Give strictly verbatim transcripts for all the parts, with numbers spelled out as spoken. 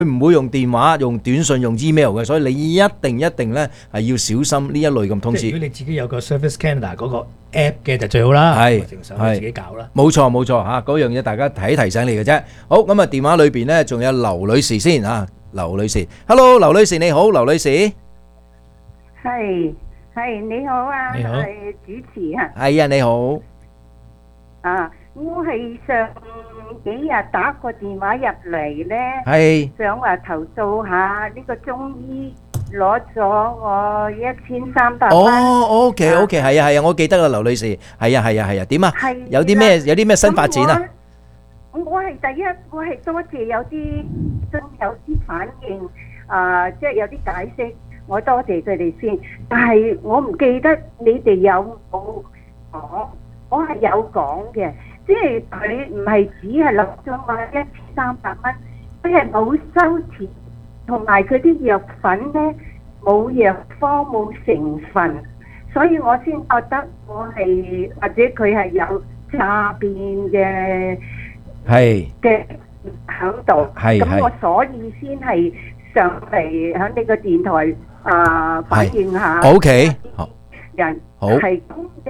佢唔會用電話、用短信、用 email 嘅，所以你一定一定咧係要小心呢一類咁通知。 即係如果你自己有個 Service Canada 嗰個 app 嘅就最好啦， 係正常你自己搞啦。 冇錯冇錯嚇，嗰樣嘢大家提提醒你嘅啫。好，咁啊電話裏邊咧仲有劉女士先啊，劉女士 ，Hello， 劉女士你好，劉女士， 係係你好啊， 你好係主持啊。 係啊你好， 啊，我係上幾日打個電話入嚟咧， 係想話投訴下呢個中醫攞咗我一千三百蚊。 哦，OK OK，係啊係啊，我記得啦，劉女士，係啊係啊係啊，點啊？ 係有啲咩有啲咩新發展啊？ 我我係第一，我係多謝有啲真有啲反應，啊，即係有啲解釋，我多謝佢哋先。但係我唔記得你哋有冇講，我係有講嘅，即係佢唔係只係落咗我一千三百蚊，佢係冇收錢，同埋佢啲藥粉咧冇藥方冇成分，所以我先覺得我係或者佢係有詐騙嘅。 係嘅響度， 係係咁我所以先係上嚟響你個電台啊反映下。 O K， 好， 人好係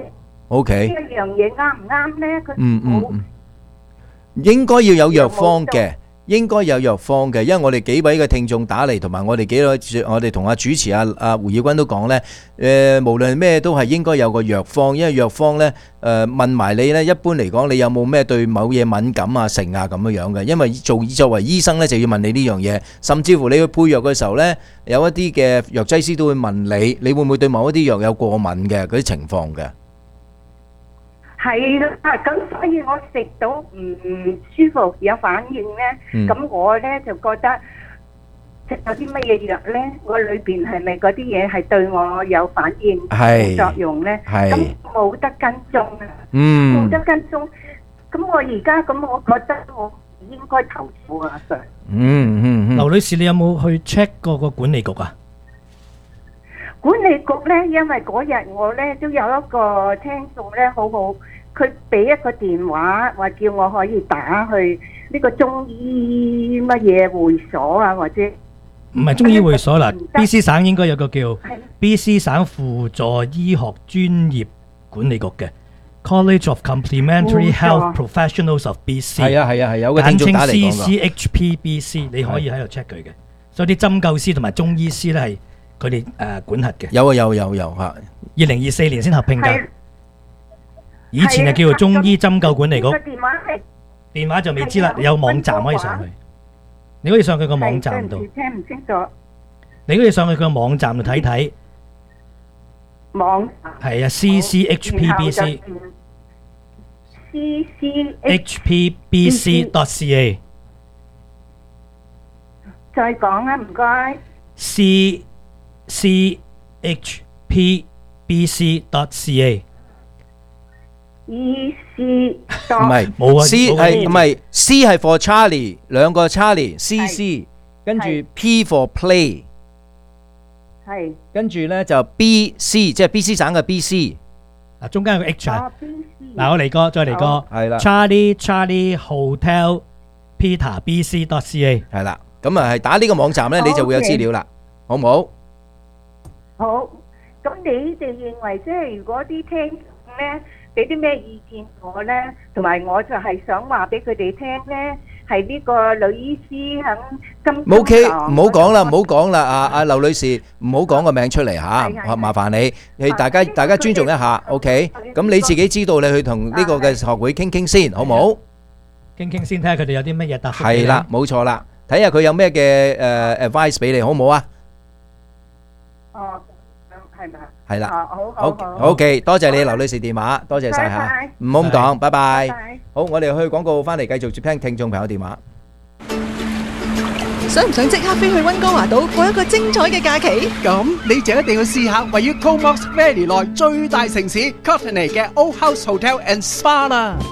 ，O K， 呢一樣嘢啱唔啱咧？佢嗯嗯冇嗯，應該要有藥方嘅。應該有藥方嘅，因為我哋幾位嘅聽眾打嚟，同埋我哋幾位我哋同阿主持阿阿胡耀君都講呢，誒無論咩都係應該有個藥方，因為藥方呢誒問埋你呢，一般嚟講你有冇咩對某嘢敏感啊、成啊咁樣樣嘅，因為做作為醫生呢就要問你呢樣嘢，甚至乎你去配藥嘅時候呢，有一啲嘅藥劑師都會問你，你會唔會對某一啲藥有過敏嘅嗰啲情況嘅。 係啦，咁所以我食到唔舒服有反應咧，咁我咧就覺得食咗啲乜嘢藥咧，我裏邊係咪嗰啲嘢係對我有反應、有作用咧？咁冇得跟蹤啊，冇得跟蹤。咁我而家咁，我覺得我應該投訴啊，Sir。 嗯嗯嗯。 劉女士，你有冇去 check 過個管理局啊？ 管理局咧，因為嗰日我咧都有一個聽眾咧，好好，佢俾一個電話，話叫我可以打去呢個中醫乜嘢會所啊，或者唔係中醫會所啦，B C 省應該有個叫 B C 省輔助醫學專業管理局嘅 College of Complementary Health Professionals of B C， 係啊係啊係有個聽眾打嚟講㗎， 簡稱 C C H P B C， 你可以喺度 check 佢嘅。所以啲針灸師同埋中醫師咧係佢哋誒管轄嘅。 有啊有有有嚇， 二零二四年先合併㗎。以前就叫做中醫針灸管理局。 電話係電話就未知啦，有網站可以上去。你可以上佢個網站度。 聽唔清楚。 你可以上去佢個網站度睇睇。 網係啊 ，C C H P B C。 C C H P B C dot C A。 再講啊，唔該。 C C H P B C dot C A。 E C 唔係冇啊 ，C 係唔係 C 係 for Charlie 兩個 Charlie，C C 跟住 P for Play， 係跟住咧就 B C 即係 B C 省嘅 B C， 嗱中間有個 H 啊，嗱我嚟過再嚟過， 係啦 Charlie Charlie Hotel Peter B C dot C A 係啦，咁啊係打呢個網站咧，你就會有資料啦，好唔好？ 好，咁你哋認為即係如果啲聽眾咧？俾啲咩意見我咧，同埋我就係想話俾佢哋聽咧，係呢個女醫師喺金。 O K， 唔好講啦，唔好講啦，阿阿劉女士，唔好講個名出嚟嚇，麻煩你，你大家大家尊重一下 ，O K， 咁你自己知道你去同呢個嘅學會傾傾先，好唔好？ 傾傾先，睇下佢哋有啲乜嘢答覆。 係啦，冇錯啦，睇下佢有咩嘅誒 advice 俾你，好唔好啊？ 哦。係咪？ 係啦， 好好好 ，OK， 多謝你劉女士電話，多謝晒嚇，唔好咁講，拜拜。好，我哋去廣告翻嚟繼續接聽聽眾朋友電話。 想唔想即刻飛去溫哥華島過一個精彩嘅假期？ 咁你就一定要試下位於 Comox Valley 內最大城市 Courtenay 嘅 Old House Hotel and Spa 啦。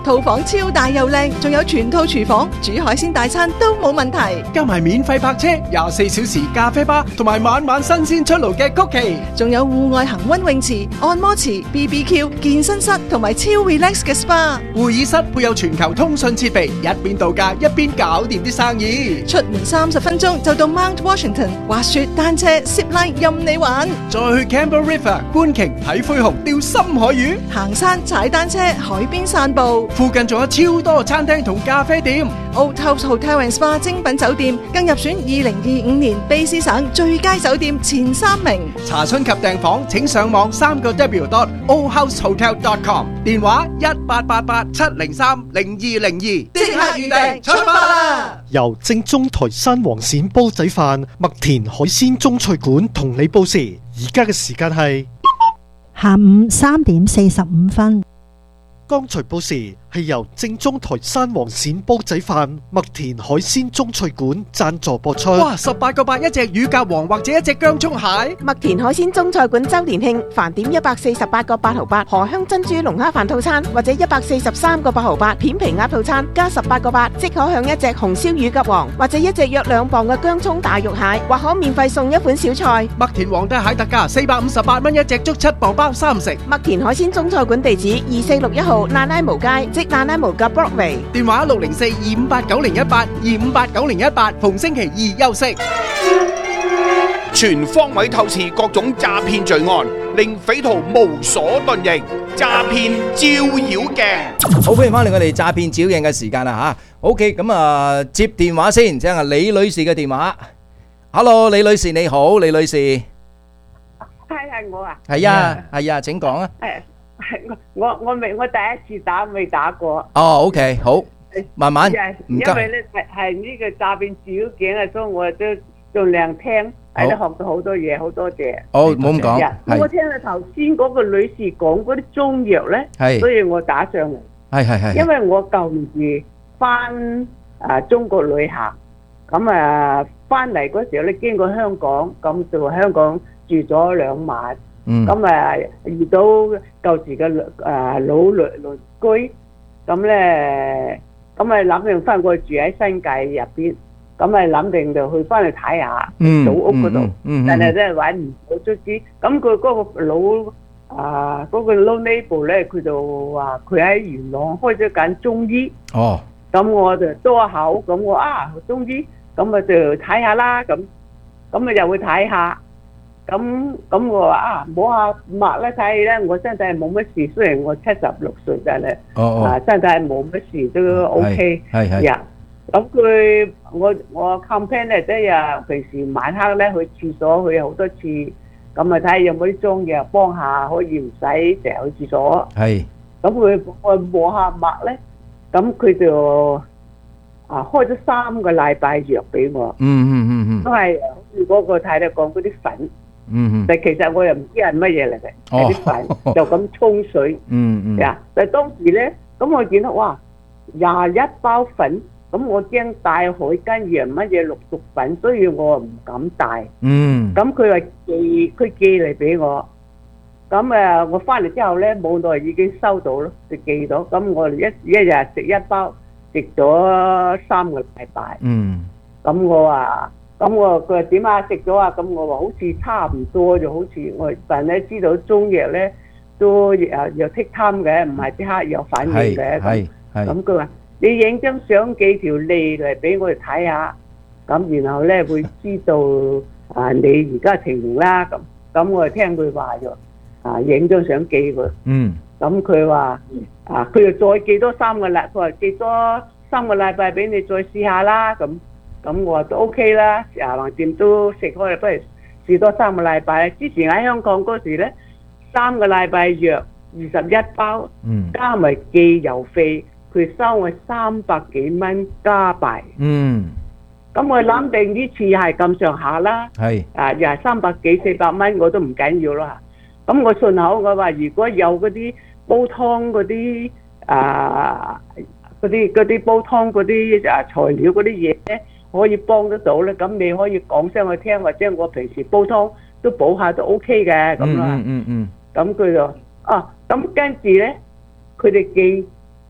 套房超大又靚，仲有全套廚房，煮海鮮大餐都冇問題。 加埋免費泊車、廿四小時咖啡吧，同埋晚晚新鮮出爐嘅曲奇， 仲有戶外恒溫泳池、按摩池、B B Q、健身室同埋超 relax 嘅 SPA。 會議室配有全球通訊設備，一邊度假一邊搞掂啲生意。 出門三十分鐘就到 Mount Washington，滑雪、單車、zip line 任你玩。 再去 Campbell River 觀鯨睇灰熊、釣深海魚， 行山、踩單車、海邊散步。 附近仲有超多餐廳同咖啡店。 Old House Hotel and Spa 精品酒店更入選二零二五年卑詩省最佳酒店前三名。 查詢及訂房請上網三個 W dot old house hotel dot com， 電話一八八八七零三零二零二，即刻預訂出發啦！ 由正宗台山黃鱔煲仔飯麥田海鮮中菜館同你報時，而家嘅時間係下午三點四十五分。 剛才報時係由正宗台山黃鱔煲仔飯麥田海鮮中菜館贊助播出。 哇！十八個八一隻乳鴿王或者一隻薑葱蟹。 麥田海鮮中菜館周年慶，飯點一百四十八個八毫八，荷香珍珠龍蝦飯套餐，或者一百四十三個八毫八片皮鴨套餐，加十八個八即可享一隻紅燒乳鴿王，或者一隻約兩磅嘅薑葱大肉蟹，或可免費送一款小菜。 麥田皇帝蟹特價四百五十八蚊一隻，足七磅包三食。 麥田海鮮中菜館地址二四六一號那拉無街，即那拉無嘅 Broadway。 電話六零四二五八九零一八二五八九零一八，逢星期二休息。 全方位透視各種詐騙罪案，令匪徒無所遁形。詐騙照妖鏡， 好，歡迎翻嚟我哋詐騙照應嘅時間啦吓。OK，咁啊接電話先，聽下李女士嘅電話。Hello， 李女士你好，李女士。 係係我啊。 係啊係啊，請講啊。 誒，我我未我第一次打未打過。 哦，OK，好，慢慢，唔急。 因為咧係係呢個詐騙照鏡啊，所以我都盡量聽，喺度學到好多嘢，好多謝。 哦，冇咁講。 我聽到頭先嗰個女士講嗰啲中藥咧， 係，所以我打上嚟。 係係係。 因為我舊年翻啊中國旅行，咁啊翻嚟嗰時候咧經過香港，咁就香港住咗兩晚。 嗯。 咁啊遇到舊時嘅誒老鄰鄰居，咁咧咁啊諗定翻過去住喺新界入邊。咁咪諗定就去翻去睇下祖屋嗰度，但係咧揾唔到卒之。咁佢嗰個老啊嗰個老 neighbor 咧，佢就話佢喺元朗開咗間中醫。哦。咁我就多口，咁我啊中醫，咁啊就睇下啦。咁咁啊又去睇下。咁咁我話啊摸下脈咧睇咧，我身體係冇乜事。雖然我七十六歲，但係啊身體係冇乜事都 OK。係係。呀。咁佢我我 campaign 咧，即係平時晚黑咧去廁所去好多次，咁啊睇下有冇啲中藥幫下，可以唔使成日去廁所。係。咁佢我摸下脈咧，咁佢就啊開咗三個禮拜藥俾我。嗯嗯嗯嗯。都係好似嗰個太太講嗰啲粉。嗯嗯。但其實我又唔知係乜嘢嚟嘅，係啲粉就咁沖水。嗯嗯。呀！但係當時咧，咁我見到哇廿一包粉。咁我驚帶海根藥乜嘢六毒粉，所以我唔敢帶。嗯。咁佢話寄，佢寄嚟俾我。咁誒，我翻嚟之後咧，冇耐已經收到咯，就寄到。咁我一一日食一包，食咗三個禮拜。嗯。咁我話，咁我佢話點啊？食咗啊？咁我話好似差唔多，就好似我，但係咧知道中藥咧都有有剔貪嘅，唔係即刻有反應嘅。係係。咁佢話。你影張相幾條脷嚟俾我哋睇下，咁然後咧會知道啊你而家情形啦。咁咁我就聽佢話咗，啊影張相寄佢。嗯。咁佢話啊，佢又再寄多三個禮，佢話寄多三個禮拜俾你再試下啦。咁咁我話都 OK 啦，啊橫掂都食開，不如試多三個禮拜。之前喺香港嗰時咧，三個禮拜藥二十一包，嗯，加埋寄郵費。佢收我三百幾蚊加幣，嗯，咁我諗定呢次係咁上下啦，係，啊又係三百幾四百蚊我都唔緊要啦，咁我順口我話如果有嗰啲煲湯嗰啲啊嗰啲嗰啲煲湯嗰啲啊材料嗰啲嘢咧可以幫得到咧，咁你可以講聲我聽，或者我平時煲湯都煲下都 OK 嘅咁啦，嗯嗯嗯，咁佢就啊咁跟住咧佢哋寄。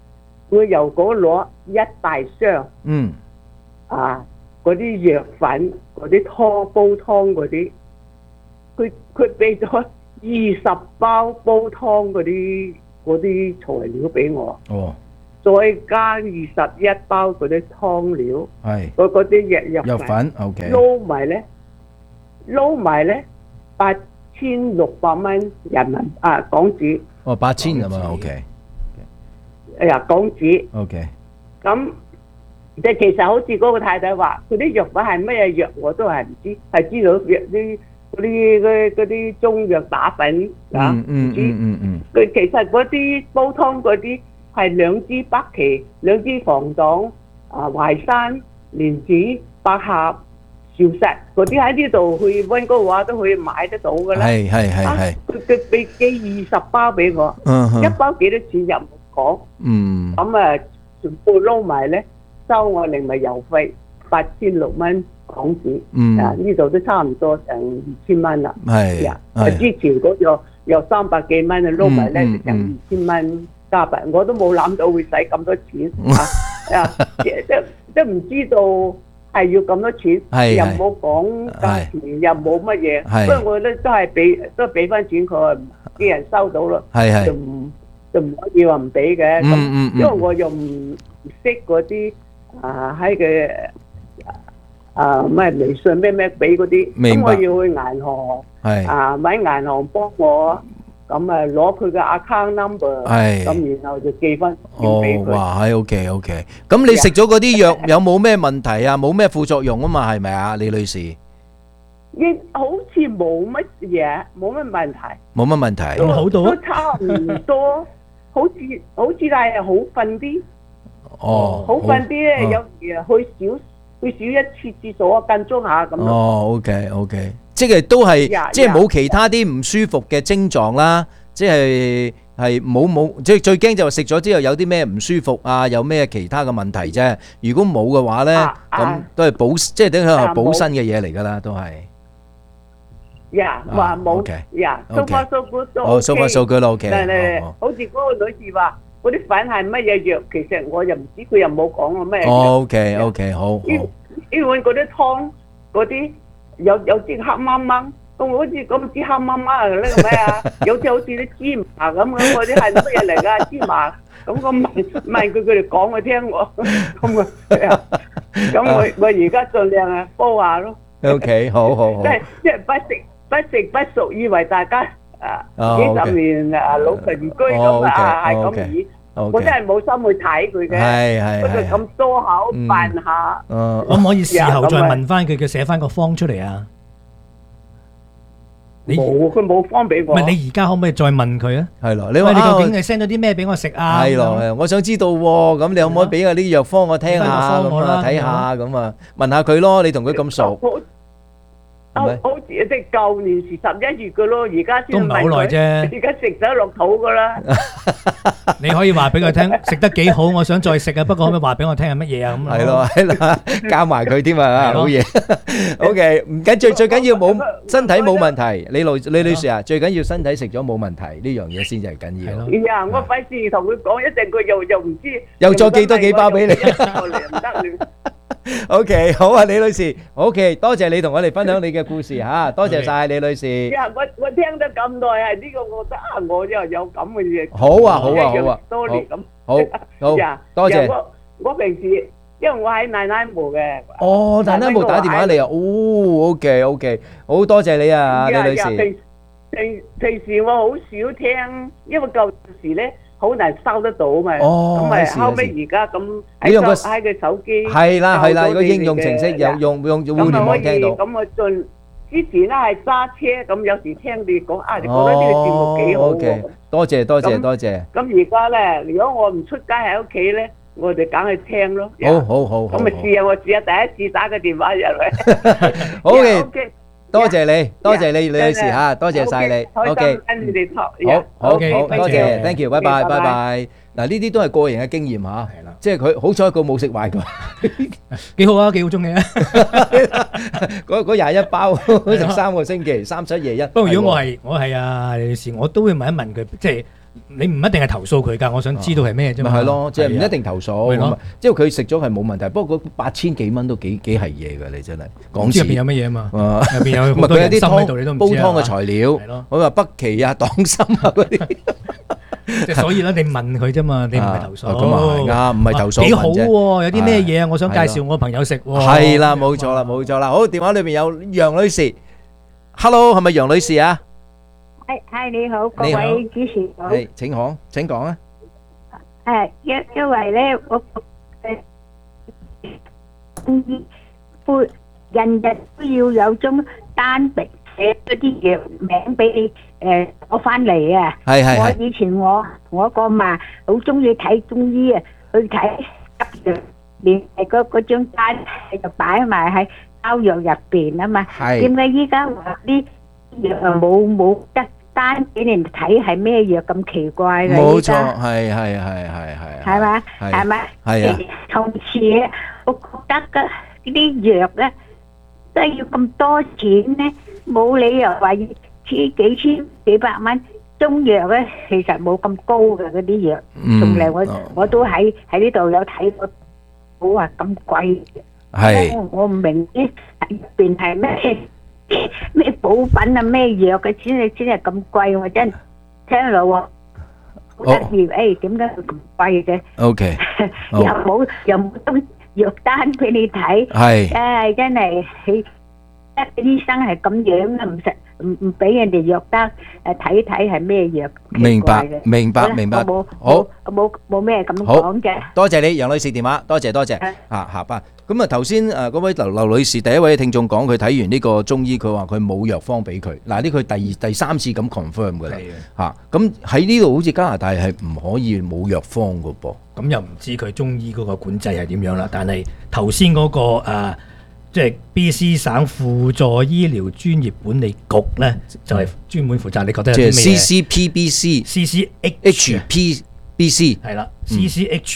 我又嗰攞一大箱嗯啊，嗰啲藥粉、嗰啲湯煲湯嗰啲，佢佢俾咗二十包煲湯嗰啲嗰啲材料俾我， 哦再加二十一包嗰啲湯料， 係嗰嗰啲藥藥藥粉粉 OK 撈埋咧，撈埋咧八千六百蚊人民啊港紙， 哦八千咁啊 OK 哎呀港紙。 OK 咁即係其實好似嗰個太太話，佢啲藥粉係乜嘢藥我都係唔知，係知道藥啲嗰啲嗰嗰啲中藥打粉啊， 嗯嗯唔知。 嗯嗯嗯佢其實嗰啲煲湯嗰啲係兩支北芪、兩支防黨、啊淮山、蓮子、百合、潮石嗰啲喺呢度去温哥華都可以買得到㗎啦。 係係係啊係佢佢俾寄二十包俾我， 嗯哼一包幾多錢又唔講。 嗯咁啊，全部撈埋咧，收我另埋郵費八千六蚊港紙， 嗯啊呢度都差唔多成二千蚊啦。 係啊， 係之前嗰個有三百幾蚊啊，撈埋咧嗯就成二千蚊加幣，我都冇諗到會使咁多錢啊！啊，即即即唔知道係要咁多錢， 係係又冇講價錢，又冇乜嘢， 係不過我咧都係俾都俾翻錢佢，啲人收到咯， 係係就唔就唔可以話唔俾嘅，咁、 嗯嗯嗯因為我又唔唔識嗰啲啊喺嘅啊咩微信咩咩俾嗰啲， 明白咁我要去銀行係啊揾銀行幫我，咁啊攞佢嘅 account number， 係咁然後就寄翻錢俾哦， 佢。 哇，係 OK OK。咁你食咗嗰啲藥有冇咩問題啊？冇咩副作用啊嘛？係咪啊，李女士？ 應好似冇乜嘢，冇乜問題， 冇乜問題。 都都差唔多，好似好似係好瞓啲。 哦， 好瞓啲咧， 哦有時啊去少去少一次至少一間鐘下咁咯。 哦，OK OK，即係都係呀即係冇其他啲唔舒服嘅症狀啦，即係係冇冇，即係最驚就係食咗之後有啲咩唔舒服啊，有咩其他嘅問題啫。如果冇嘅話咧，咁都係補，即係等佢係補身嘅嘢嚟㗎啦，都係。 呀，話冇 OK， 呀，so far so good 都哦，so far so good 啦，OK， 但係哦好似嗰個女士話，嗰啲粉係乜嘢藥，其實我又唔知，佢又冇講我咩藥。 哦，OK OK，好好。 因因為嗰啲湯嗰啲有有支黑掹掹，咁好似咁支黑掹掹係呢個咩啊？有啲好似啲芝麻咁樣，嗰啲係乜嘢嚟㗎？芝麻咁我問問佢，佢哋講我聽我，咁我咁我我而家盡量啊煲下咯。 OK，好好好即。係即係不食不食不熟，以為大家啊哦幾 OK 十年啊老鄰居哦咁啊係 ，OK， 咁 OK， 以， OK 我真係冇心去睇佢嘅， 係係係不過咁多口嗯扮下。 嗯可唔可以事後再呀咁啊問翻佢，佢寫翻個方出嚟啊？你冇，佢冇方俾我。 唔係你而家可唔可以再問佢啊？ 係咯，你喂， 話啊你究竟係 send 咗啲咩俾我食啊？ 係咯，係我想知道喎，咁你可唔可以俾下啲藥方我聽下俾個方咁啊， 我啦睇下咁啊，問下佢咯，你同佢咁熟， 好好好似即係舊年時十一月嘅咯，而家先都唔係好耐啫而家食咗落肚噶啦。 你可以話俾佢聽，食得幾好，我想再食啊。不過可唔可以話俾我聽係乜嘢啊？咁係咯，係啦，教埋佢添啊， 係咯好嘢。OK，唔緊最最緊要冇身體冇問題，李女李女士啊，最緊要身體食咗冇問題呢樣嘢先至係緊要。 哎呀，我費事同佢講，一陣佢又又唔知， 又再寄多幾包俾你又嚟唔得了。 OK，好啊，李女士，OK，多謝你同我哋分享你嘅故事嚇，多謝晒李女士。 呀，我我聽得咁耐係呢個，我覺得啊，我又有咁嘅嘢。 好啊，好啊，好啊， 多年咁。 好，好， 呀多謝。 呀我我平時因為我喺奶奶墓嘅。 哦，奶奶冇打電話嚟啊，哦，OK，OK，好多謝你啊，李女士。 平平平時我好少聽，因為舊時咧好難收得到嘛。 哦咁咪是後尾而家咁喺用個手喺個手機。 係啦係啦，個應用收到你哋嘅程式有用用互咁聯啊可以網聽到。 咁我盡之前咧係揸車，咁有時聽你講啊，你覺得呢個節目幾好哦，OK， 喎。 多謝多謝咁多謝。 咁而家咧，如果我唔出街喺屋企咧，我哋梗係聽咯。 好好好好咁咪試下，我試下第一次打個電話入嚟。 好嘅 OK， 多謝你，多謝你李女士真係嚇，多謝晒你。 開 OK， 心跟你哋talk。 好好 OK， 好， thank 多 you 謝，thank you，拜拜 OK， 拜拜拜拜。嗱，呢啲都係個人嘅經驗嚇，即係佢好彩佢冇食壞佢， 幾好啊，幾好中意啊！ 嗰嗰廿一包食三個星期，三七夜一。 不過如果我係我係啊李女士，我都會問一問佢，即係你唔一定係投訴佢㗎，我想知道係咩啫嘛。 咪係咯，即係唔一定投訴。 係咯， 即係佢食咗係冇問題，不過嗰八千幾蚊都幾幾係嘢㗎，你真係講唔知入邊有乜嘢嘛？ 啊入邊有咁啊， 好多佢有啲人心喺度，你都湯煲唔知啊湯嘅材料， 係咯我話北芪啊、黨參啊嗰啲。 即係所以咧，你問佢啫嘛，你唔係投訴。 啊咁啊係啱，唔係投訴幾好問啫喎！有啲咩嘢啊？我想介係紹我朋友食喎。 係啦，冇錯啦，冇錯啦。好，電話裏邊有楊女士，Hello，係咪楊女士啊？ 係係你好，各你好位主持好。 係，請講，請講啊。 誒，因因為咧，我誒，會人日都要有張單俾寫嗰啲藥名俾你誒攞翻嚟啊！ 係係係我以前我我個嫲好中意睇中醫啊，去睇急藥，連係嗰嗰張單就擺埋喺包藥入邊啊嘛。 係點解依家話啲藥啊冇冇得單俾你睇係咩藥咁奇怪嘅？ 冇錯， 依家係係係係係。 係嘛？ 係係咪？ 係啊。 同時，我覺得嘅呢啲藥咧，都係要咁多錢咧，冇理由話要千幾千幾百蚊。中藥咧其實冇咁高嘅嗰啲藥， 嗯從嚟我哦我都喺喺呢度有睇過，冇話咁貴。 係我我唔明啲入邊係咩咩補品啊咩藥嘅，先係先係咁貴，我真係聽到喎。好得意，誒點解佢咁貴嘅？ OK， 又冇又冇張藥單俾你睇， 係誒真係佢一醫生係咁樣嘅，唔實唔唔俾人哋藥單誒睇睇係咩藥。 明白奇怪嘅明白好啦明白我冇好我冇冇咩咁好講嘅。 多謝你楊女士電話，多謝多謝係啊下班。咁啊頭先誒嗰位劉劉女士第一位聽眾講佢睇完呢個中醫，佢話佢冇藥方俾佢。嗱呢佢第二第三次咁 confirm 㗎啦嚇。咁喺呢度好似加拿大係唔可以冇藥方㗎噃。 咁又唔知佢中醫嗰個管制係點樣啦。但係頭先嗰個誒，即係 B C 省輔助醫療專業管理局咧，就係專門負責。你覺得有即係啲咩 C C P B C C C H P B C 係啦，C C H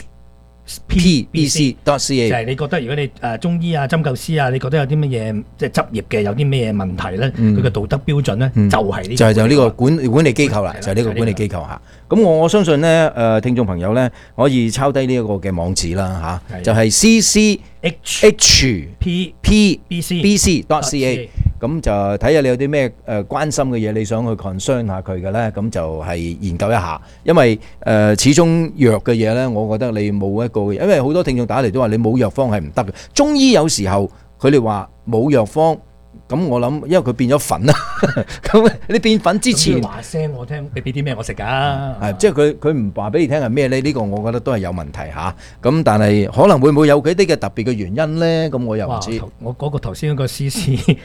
P B C dot C A 就係你覺得如果你誒中醫啊、針灸師啊，你覺得有啲乜嘢即係執業嘅有啲咩問題咧？ 嗯佢嘅道德標準咧嗯就係呢個就係就呢個管管理機構啦， 係啦就係呢個管理機構嚇。咁我我相信咧，誒聽眾朋友咧可以抄低呢一個嘅網址啦嚇， 係就係 C C H H P P B C B C dot C A。咁就睇下你有啲咩誒關心嘅嘢，你想去 concern 下佢嘅咧，咁就係研究一下。因為誒、呃、始終藥嘅嘢咧，我覺得你冇一個，因為好多聽眾打嚟都話你冇藥方係唔得嘅。中醫有時候佢哋話冇藥方，咁我諗因為佢變咗粉啦，咁你變粉之前話聲我聽，你俾啲咩我食㗎？ 係即係佢佢唔話俾你聽係咩咧？呢、個我覺得都係有問題嚇。咁、但係可能會唔會有佢啲嘅特別嘅原因咧？咁我又唔哇！ 知。 頭我嗰個頭先嗰個 C C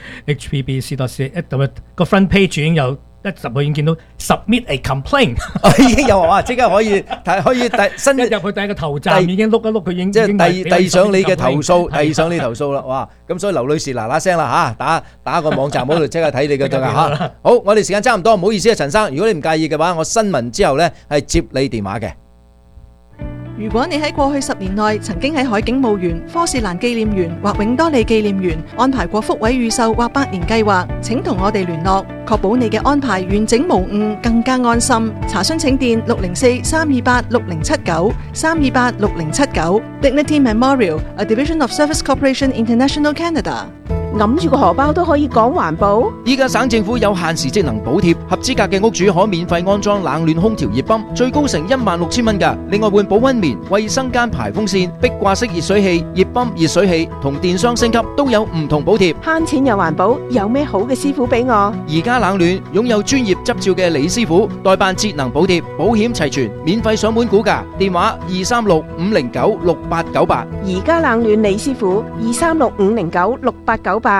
H P B C dot C A 一咁樣個 front page 已經有一集我已經見到 submit a complaint， 已經有啊！即刻可以睇，可以遞新一入去第一個頭站已經碌一碌，佢已經已經即係遞遞上你嘅投訴， 係遞上你投訴啦！哇！咁所以劉女士嗱嗱聲啦嚇，打打個網站嗰度即刻睇你嘅得㗎嚇。好，我哋時間差唔多，唔好意思啊，陳生，如果你唔介意嘅話，我新聞之後呢係接你電話嘅。 如果你喺過去十年內曾經喺海景墓園、科士蘭紀念園或永多利紀念園安排過福位預售或百年計劃，請同我哋聯絡，確保你嘅安排完整無誤，更加安心。查詢請電六零四三二八六零七九三二八六零七九。Dignity Memorial, a division of Service Corporation International Canada。 揞住個荷包都可以講環保。 依家省政府有限時節能補貼，合資格嘅屋主可免費安裝冷暖空調熱泵，最高成一萬六千蚊㗎。另外換保溫棉、衛生間排風扇、壁掛式熱水器、熱泵、熱水器同電箱升級都有唔同補貼。 慳錢又環保，有咩好嘅師傅俾我？ 而家冷暖擁有專業執照嘅李師傅代辦節能補貼，保險齊全，免費上門估價，電話二三六五零九六八九八。 而家冷暖李師傅二三六五零九六八九八。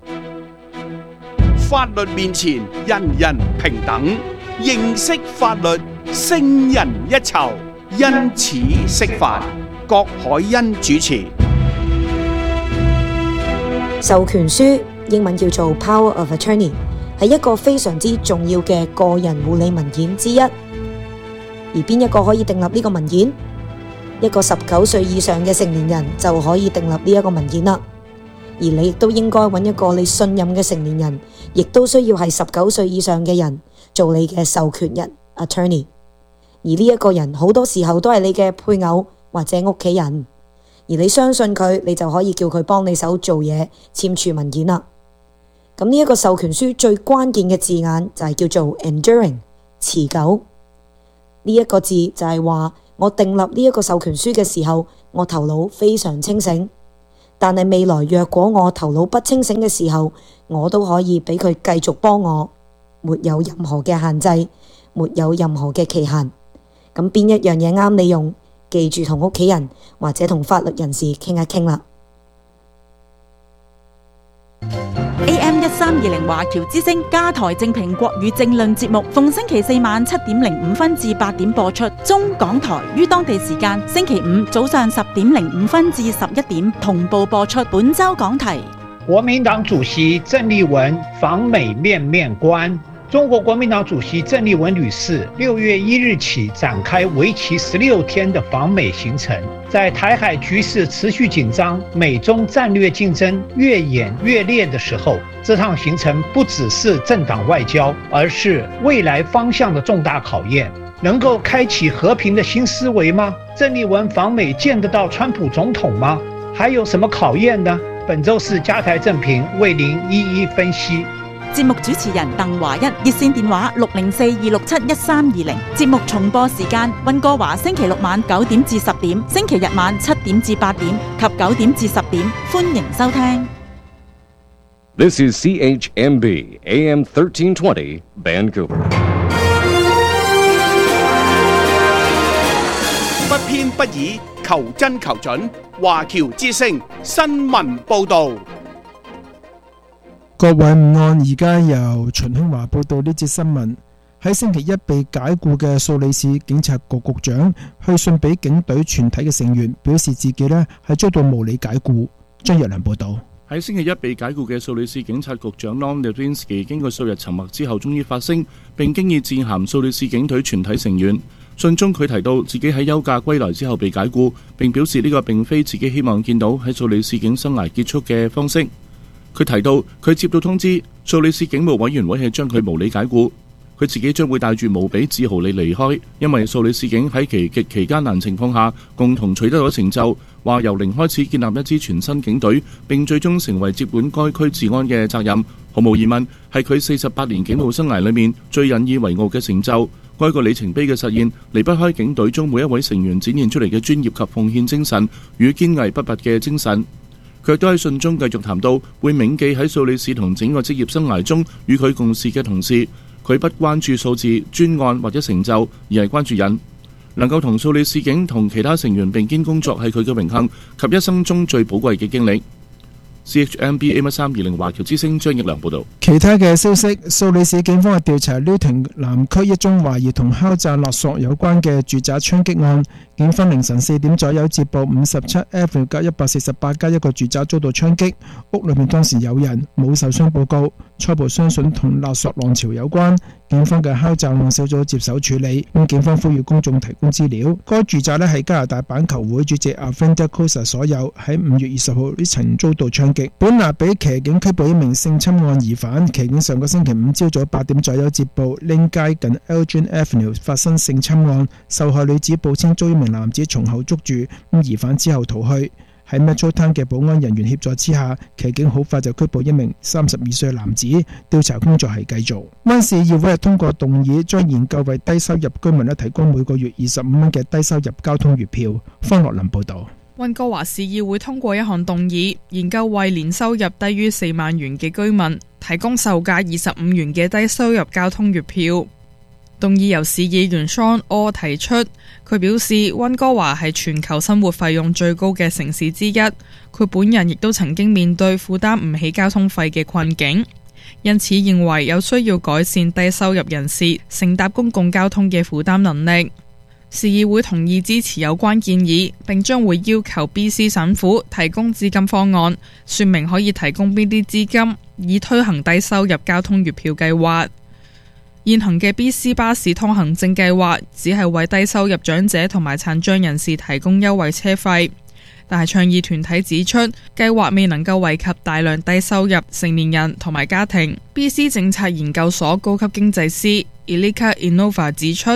法律面前人人平等，認識法律勝人一籌。因此釋法，郭海欣主持。 授權書英文叫做 Power of Attorney， 係一個非常之重要嘅個人護理文件之一。而邊一個可以訂立呢個文件？一個十九歲以上嘅成年人就可以訂立呢一個文件啦。而你亦都應該揾一個你信任嘅成年人，亦都需要係十九歲以上嘅人做你嘅授權人 attorney。 而呢一個人好多時候都係你嘅配偶或者屋企人，而你相信佢，你就可以叫佢幫你手做嘢，簽署文件啦。咁呢一個授權書最關鍵嘅字眼就係叫做 enduring 持久。呢一個字就係話我訂立呢一個授權書嘅時候，我頭腦非常清醒，但係未來若果我頭腦不清醒嘅時候，我都可以俾佢繼續幫我，沒有任何嘅限制，沒有任何嘅期限。咁邊一樣嘢啱你用，記住同屋企人或者同法律人士傾一傾啦。 A M 一三二零華僑之聲加台正評國語政論節目，逢星期四晚七點零五分至八點播出。中港台於當地時間星期五早上十點零五分至十一點同步播出。本周講題： 國民黨主席鄭麗文訪美面面觀。中國國民黨主席鄭麗文女士六月一日起展開為期十六天的訪美行程。在台海局勢持續緊張、美中戰略競爭越演越烈的時候，這趟行程不只是政黨外交，而是未來方向的重大考驗。能夠開啟和平的新思維嗎？鄭麗文訪美見得到川普總統嗎？還有什麼考驗呢？本週四加台正評為您一一分析。 節目主持人鄧華一，熱線電話六零四二六七一三二零。節目重播時間：溫哥華星期六晚九點至十點，星期日晚七點至八點及九點至十點。歡迎收聽。 This is C H M B A M thirteen twenty Vancouver。 不偏不倚，求真求準。華僑之聲新聞報導。 各位午安，而家由秦興華報道呢節新聞。喺星期一被解雇嘅蘇黎世警察局局長去信俾警隊全體嘅成員，表示自己呢係遭到無理解雇。張若良報道。 喺星期一被解雇嘅蘇黎世警察局長 Lon Levinsky 經過數日沉默之後，終於發聲，並經已致函蘇黎世警隊全體成員。信中佢提到自己喺休假歸來之後被解雇，並表示呢個並非自己希望見到喺蘇黎世警生涯結束嘅方式。佢提到佢接到通知，蘇黎世警務委員會係將佢無理解雇，佢自己將會帶住無比自豪地離開，因為蘇黎世警喺其極其艱難情況下共同取得咗成就，話由零開始建立一支全新警隊，並最終成為接管該區治安嘅責任，毫無疑問係佢四十八年警務生涯裏面最引以為傲嘅成就。該個里程碑嘅實現離不開警隊中每一位成員展現出嚟嘅專業及奉獻精神與堅毅不拔嘅精神。佢都喺信中繼續談到，會銘記喺蘇黎世同整個職業生涯中與佢共事嘅同事。佢不關注數字、專案或者成就，而係關注人。能夠同蘇黎世警同其他成員並肩工作係佢嘅榮幸及一生中最寶貴嘅經歷。C H M B A M 三二零華僑之聲張益良報道。 其他嘅消息，蘇黎世警方係調查 Newton 南區一宗懷疑同敲詐勒索有關嘅住宅槍擊案。警方凌晨四點左右接報五十七 Avenue 加一百四十八街一個住宅遭到槍擊，屋裏面當時有人，冇受傷報告。初步相信同勒索浪潮有關。警方嘅敲詐案小組接手處理。咁警方呼籲公眾提供資料。該住宅呢係加拿大板球會主席 Evander Kousa 所有，喺五月二十號呢曾遭到槍擊。本拿比騎警拘捕一名性侵案疑犯。騎警上個星期五朝早八點左右接報 Lane 街近 Elgin Avenue 發生性侵案，受害女子報稱遭一名男子從後捉住，咁疑犯之後逃去。喺 Metro Town 嘅保安人員協助之下，騎警好快就拘捕一名三十二歲男子。調查工作係繼續。溫市議會係通過動議，將研究為低收入居民咧提供每個月二十五蚊嘅低收入交通月票。方樂林報導。 溫哥華市議會通過一項動議，研究為年收入低於四萬元嘅居民提供售價二十五元嘅低收入交通月票。動議由市議員 Sean Orr 提出，佢表示溫哥華係全球生活費用最高嘅城市之一，佢本人亦都曾經面對負擔唔起交通費嘅困境，因此認為有需要改善低收入人士乘搭公共交通嘅負擔能力。市議會同意支持有關建議，並將會要求 B C 省府提供資金方案，說明可以提供邊啲資金，以推行低收入交通月票計劃。現行嘅 B C 巴士通行證計劃只係為低收入長者同埋殘障人士提供優惠車費，但係倡議團體指出，計劃未能夠惠及大量低收入成年人同埋家庭。B C 政策研究所高級經濟師 Elika Innova 指出，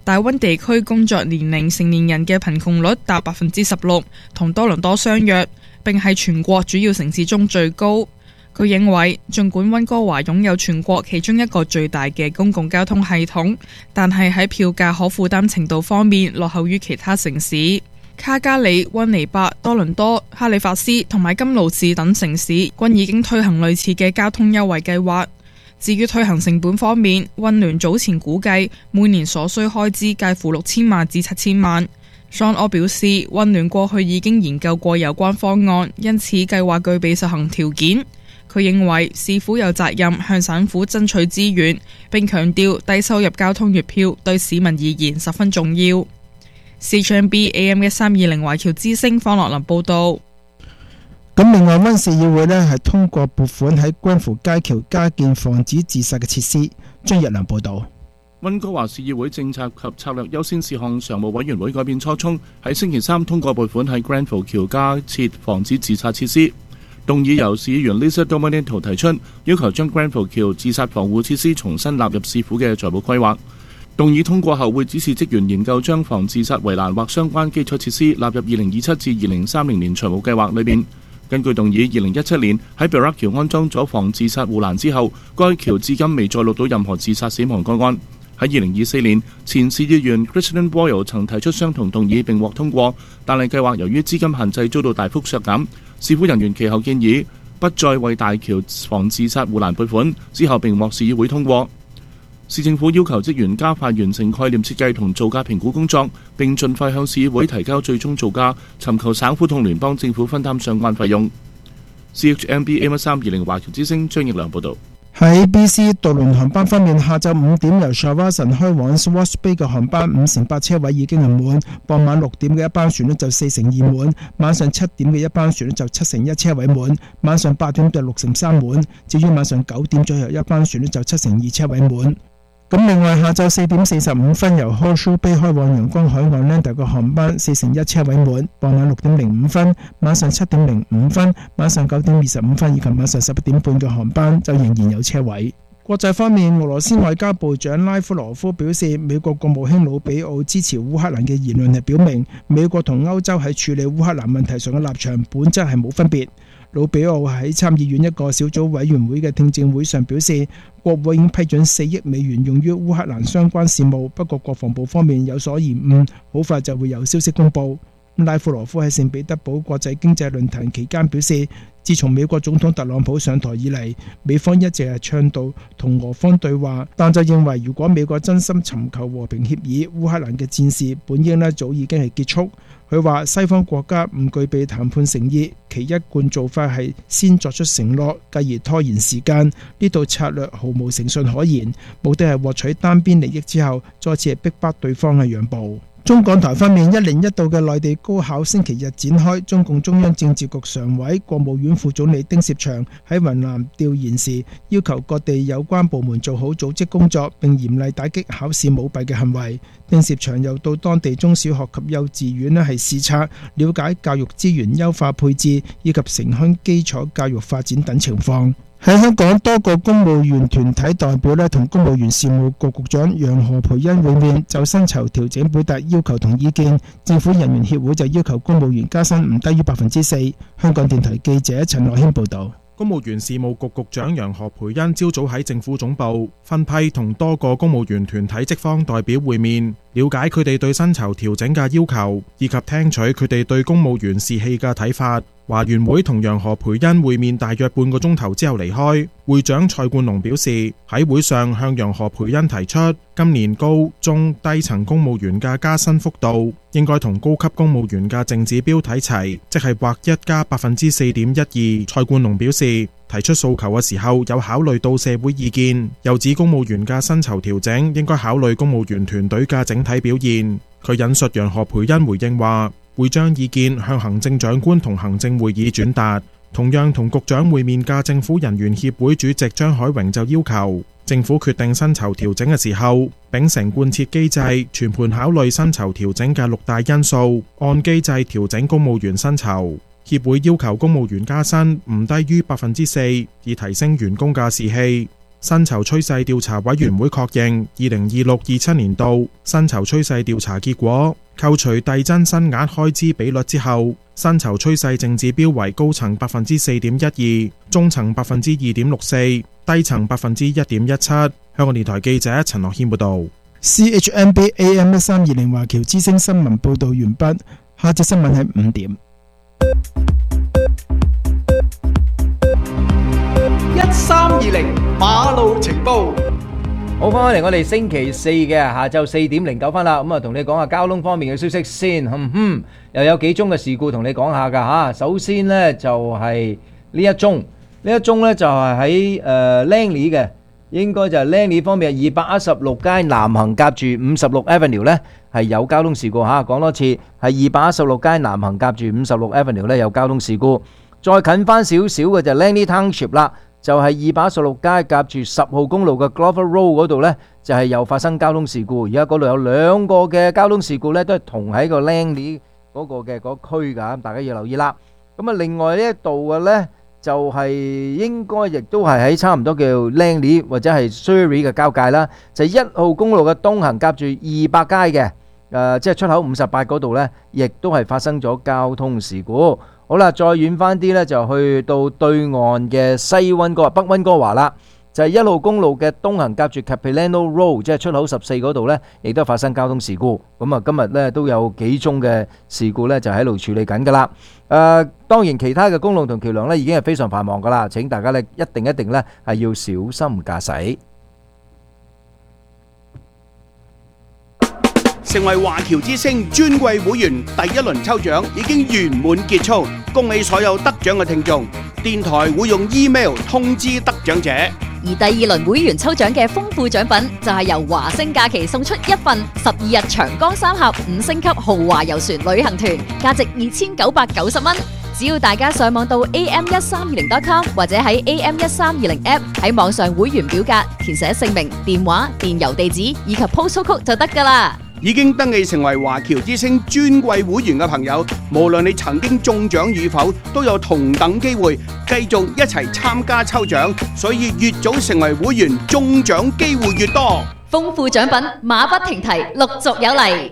大溫地區工作年齡成年人嘅貧窮率達百分之十六，同多倫多相若，並係全國主要城市中最高。佢認為，儘管溫哥華擁有全國其中一個最大嘅公共交通系統，但係喺票價可負擔程度方面落後於其他城市。卡加里、溫尼伯、多倫多、哈利法斯同埋金勞士等城市均已經推行類似嘅交通優惠計劃。至於推行成本方面，溫聯早前估計每年所需開支介乎六千萬至七千萬。Sean O 表示，溫聯過去已經研究過有關方案，因此計劃具備實行條件。佢認為市府有責任向省府爭取資源，並強調低收入交通月票對市民而言十分重要。C H M B A M 一三二零華僑之聲方樂林報導。 咁另外溫市議會呢係通過撥款喺Grenfell街橋加建防止自殺嘅設施。張日良報導。 溫哥華市議會政策及策略優先事項常務委員會改變初衷，喺星期三通過撥款喺Grenfell橋加設防止自殺設施。動議由市議員 Lisa Dominato 提出，要求將 Grenfell 橋自殺防護設施重新納入市府嘅財務規劃。動議通過後會指示職員研究將防自殺圍欄或相關基礎設施納入二零二七至二零三零年財務計劃裏面。根據動議，二零一七年喺 Burrard 橋安裝咗防自殺護欄之後，該橋至今未再錄到任何自殺死亡個案。喺二零二四年，前市議員 Christian Boyle 曾提出相同動議並獲通過，但係計劃由於資金限制遭到大幅削減。市府人員其後建議不再為大橋防自殺護欄撥款，之後並獲市議會通過。市政府要求職員加快完成概念設計同造價評估工作，並盡快向市議會提交最終造價，尋求省府同聯邦政府分擔相關費用。C H M B A M 一三二零華僑之聲張奕良報導。 喺 B C 渡輪航班方面，下晝五點由 Shawson 開往 Swartz Bay 嘅航班五成八車位已經係滿，傍晚六點嘅一班船呢就四成二滿，晚上七點嘅一班船呢就七成一車位滿，晚上八點就六成三滿，至於晚上九點左右一班船呢就七成二車位滿。咁另外下晝四點四十五分由 Horseshoe Bay 開往陽光海岸 Lander 嘅航班四成一車位滿，傍晚六點零五分、晚上七點零五分、晚上九點二十五分以及晚上十一點半嘅航班就仍然有車位。國際方面，俄羅斯外交部長拉夫羅夫表示，美國國務卿魯比奧支持烏克蘭嘅言論係表明美國同歐洲喺處理烏克蘭問題上嘅立場本質係冇分別。魯比奧喺參議院一個小組委員會嘅聽證會上表示，國會已經批准四億美元用於烏克蘭相關事務，不過國防部方面有所延誤，好快就會有消息公佈。拉夫羅夫喺聖彼得堡國際經濟論壇期間表示，自從美國總統特朗普上台以嚟，美方一直係倡導同俄方對話，但就認為如果美國真心尋求和平協議，烏克蘭嘅戰事本應呢早已經係結束。佢話西方國家唔具備談判誠意，其一貫做法係先作出承諾，繼而拖延時間。呢套策略毫無誠信可言，目的係獲取單邊利益之後，再次係逼迫對方嘅讓步。中港台方面，一年一度嘅內地高考星期日展開，中共中央政治局常委、國務院副總理丁薛祥喺雲南調研時，要求各地有關部門做好組織工作，並嚴厲打擊考試舞弊嘅行為。丁薛祥又到當地中小學及幼稚園呢係視察，了解教育資源優化配置以及城鄉基礎教育發展等情況。喺香港，多個公務員團體代表呢同公務員事務局局長楊何蓓茵會面，就薪酬調整表達要求同意見。政府人員協會就要求公務員加薪唔低於百分之四。香港電台記者陳樂軒報導。 公務員事務局局長楊何蓓茵朝早喺政府總部分批同多個公務員團體職方代表會面，了解佢哋對薪酬調整嘅要求，以及聽取佢哋對公務員士氣嘅睇法。華員會同楊何蓓茵會面大約半個鐘頭之後離開。會長蔡冠龍表示，喺會上向楊何蓓茵提出，今年高中低層公務員嘅加薪幅度應該同高級公務員嘅淨指標睇齊，即係劃一加百分之四點一二。蔡冠龍表示，提出訴求嘅時候有考慮到社會意見，又指公務員嘅薪酬調整應該考慮公務員團隊嘅整體表現。佢引述楊何蓓茵回應話，會將意見向行政長官同行政會議轉達。同樣同局長會面嘅政府人員協會主席張海榮就要求政府決定薪酬調整嘅時候，秉承貫徹機制，全盤考慮薪酬調整嘅六大因素，按機制調整公務員薪酬。協會要求公務員加薪唔低於百分之四，以提升員工嘅士氣。 薪酬趨勢調查委員會確認，二零二六二七年度薪酬趨勢調查結果，扣除遞增薪額開支比率之後，薪酬趨勢淨指標為高層百分之四點一二，中層百分之二點六四，低層百分之一點一七。香港電台記者陳樂軒報導。 C H M B A M 一三二零華僑之聲新聞報導完畢，下節新聞係五點。 一三二零馬路情報。 好，翻返嚟我哋星期四嘅下晝四點零九分啦，咁啊同你講下交通方面嘅消息先，哼哼，又有幾宗嘅事故同你講下噶吓。首先呢，就係呢一宗，呢一宗呢，就係喺誒 Langley 嘅，應該就係 Langley 方面二百一十六街南行夾住五十六 Avenue 呢係有交通事故吓。講多次，係二百一十六街南行夾住五十六 Avenue 呢有交通事故。再近翻少少嘅就 Langley Township 啦。就係二百一十六街夾住十號公路嘅 Glover Road 嗰度呢，就係又發生交通事故。而家嗰度有兩個嘅交通事故呢，都係同喺個 Langley 嗰個嘅嗰區㗎，大家要留意啦。咁啊，另外呢一度嘅呢，就係應該亦都係喺差唔多叫 Langley 或者係 Surrey 嘅交界啦，就係一號公路嘅東行夾住二百街嘅，誒即係出口五十八嗰度呢，亦都係發生咗交通事故。好啦，再遠翻啲呢，就去到對岸嘅西溫哥華、北溫哥華啦，就係一號公路嘅東行夾住 Capilano Road，即係出口十四嗰度呢，亦都發生交通事故。咁啊，今日呢都有幾宗嘅事故呢，就喺度處理緊噶啦。誒，當然其他嘅公路同橋梁呢，已經係非常繁忙噶啦，請大家呢一定一定呢係要小心駕駛。 成為華僑之星尊貴會員第一輪抽獎已經圓滿結束，恭喜所有得獎嘅聽眾。電台會用 email 通知得獎者。 而第二輪會員抽獎嘅豐富獎品就係由華星假期送出一份十二日長江三峽五星級豪華遊船旅行團，價值二千九百九十蚊。只要大家上網到 A M 一三二零 dot com 或者喺 A M 一三二零 app 喺網上會員表格填寫姓名、電話、電郵地址以及 postal code 就得㗎啦。 已經登記成為華僑之星尊貴會員嘅朋友，無論你曾經中獎與否，都有同等機會繼續一齊參加抽獎，所以越早成為會員，中獎機會越多。 豐富獎品馬不停蹄，陸續有嚟。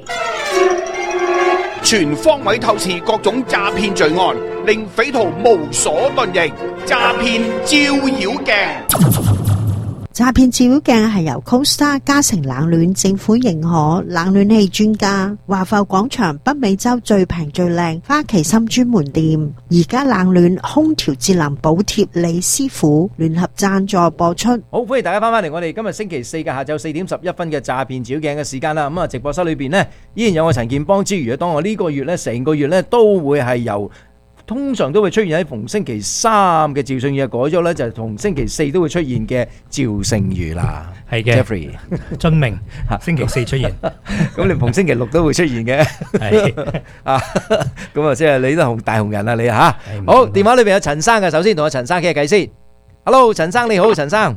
全方位透視各種詐騙罪案，令匪徒無所遁形。詐騙照妖鏡。 詐騙照妖鏡係由 Costa 嘉誠冷暖政府認可冷暖氣專家華埠廣場北美洲最平最靚花旗參專門店，而家冷暖空調節能補貼李師傅聯合贊助播出。 好，歡迎大家翻返嚟我哋今日星期四嘅下晝四點十一分嘅詐騙照妖鏡嘅時間啦。咁啊，直播室裏邊呢，依然有我陳健邦之餘，當我呢個月呢，成個月呢都會係由通常都會出現喺逢星期三嘅趙信宇，改咗咧就係逢星期四都會出現嘅趙勝宇啦。 係嘅 Jeffrey 遵命，星期四出現。 咁你逢星期六都會出現嘅。係啊，咁啊即係你都紅大紅人啦你嚇。好，電話裏邊有陳生嘅，首先同阿陳生傾下偈先。Hello，陳生你好，陳生。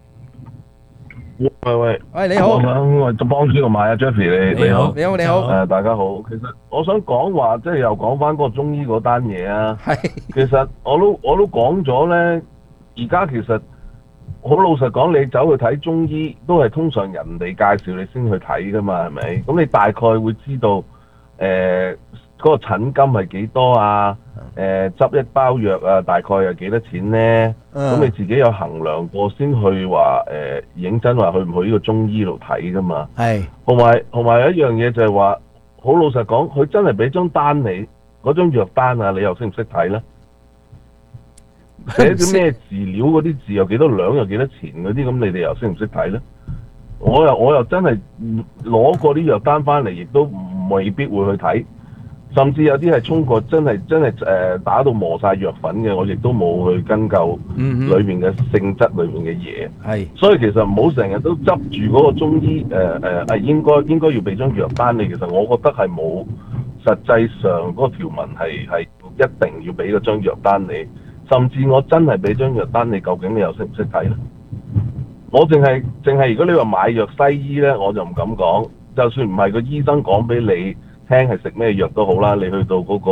喂喂， 喂你好， 我想我就幫邊個買啊 Jeffrey 你你好你好你好， 誒大家好，其實我想講話即係又講翻嗰個中醫嗰單嘢啊，係，其實我都我都講咗咧，而家其實好老實講，你走去睇中醫都係通常人哋介紹你先去睇噶嘛，係咪？咁你大概會知道誒嗰、呃嗰個診金係幾多啊？誒、呃、執一包藥啊，大概係幾多錢咧？咁、嗯、你自己有衡量過先去話誒、呃、認真話去唔去呢個中醫度睇噶嘛？係。同埋同埋有一樣嘢就係話，好老實講，佢真係俾張單你，嗰張藥單啊，你又識唔識睇咧？寫啲咩資料嗰啲字又幾多兩又幾多錢嗰啲，咁你哋又識唔識睇咧？我又我又真係攞過啲藥單翻嚟，亦都未必會去睇。甚至有啲係衝過真係真係誒、呃、打到磨晒藥粉嘅，我亦都冇去跟究裏面嘅性質裏面嘅嘢。係、嗯，所以其實唔好成日都執住嗰個中醫誒誒誒應該應該要俾張藥單你。其實我覺得係冇實際上嗰個條文係係一定要俾嗰張藥單你。甚至我真係俾張藥單你，究竟你又識唔識睇咧？我淨係淨係如果你話買藥西醫咧，我就唔敢講。就算唔係個醫生講俾你聽係食咩藥都好啦，你去到嗰個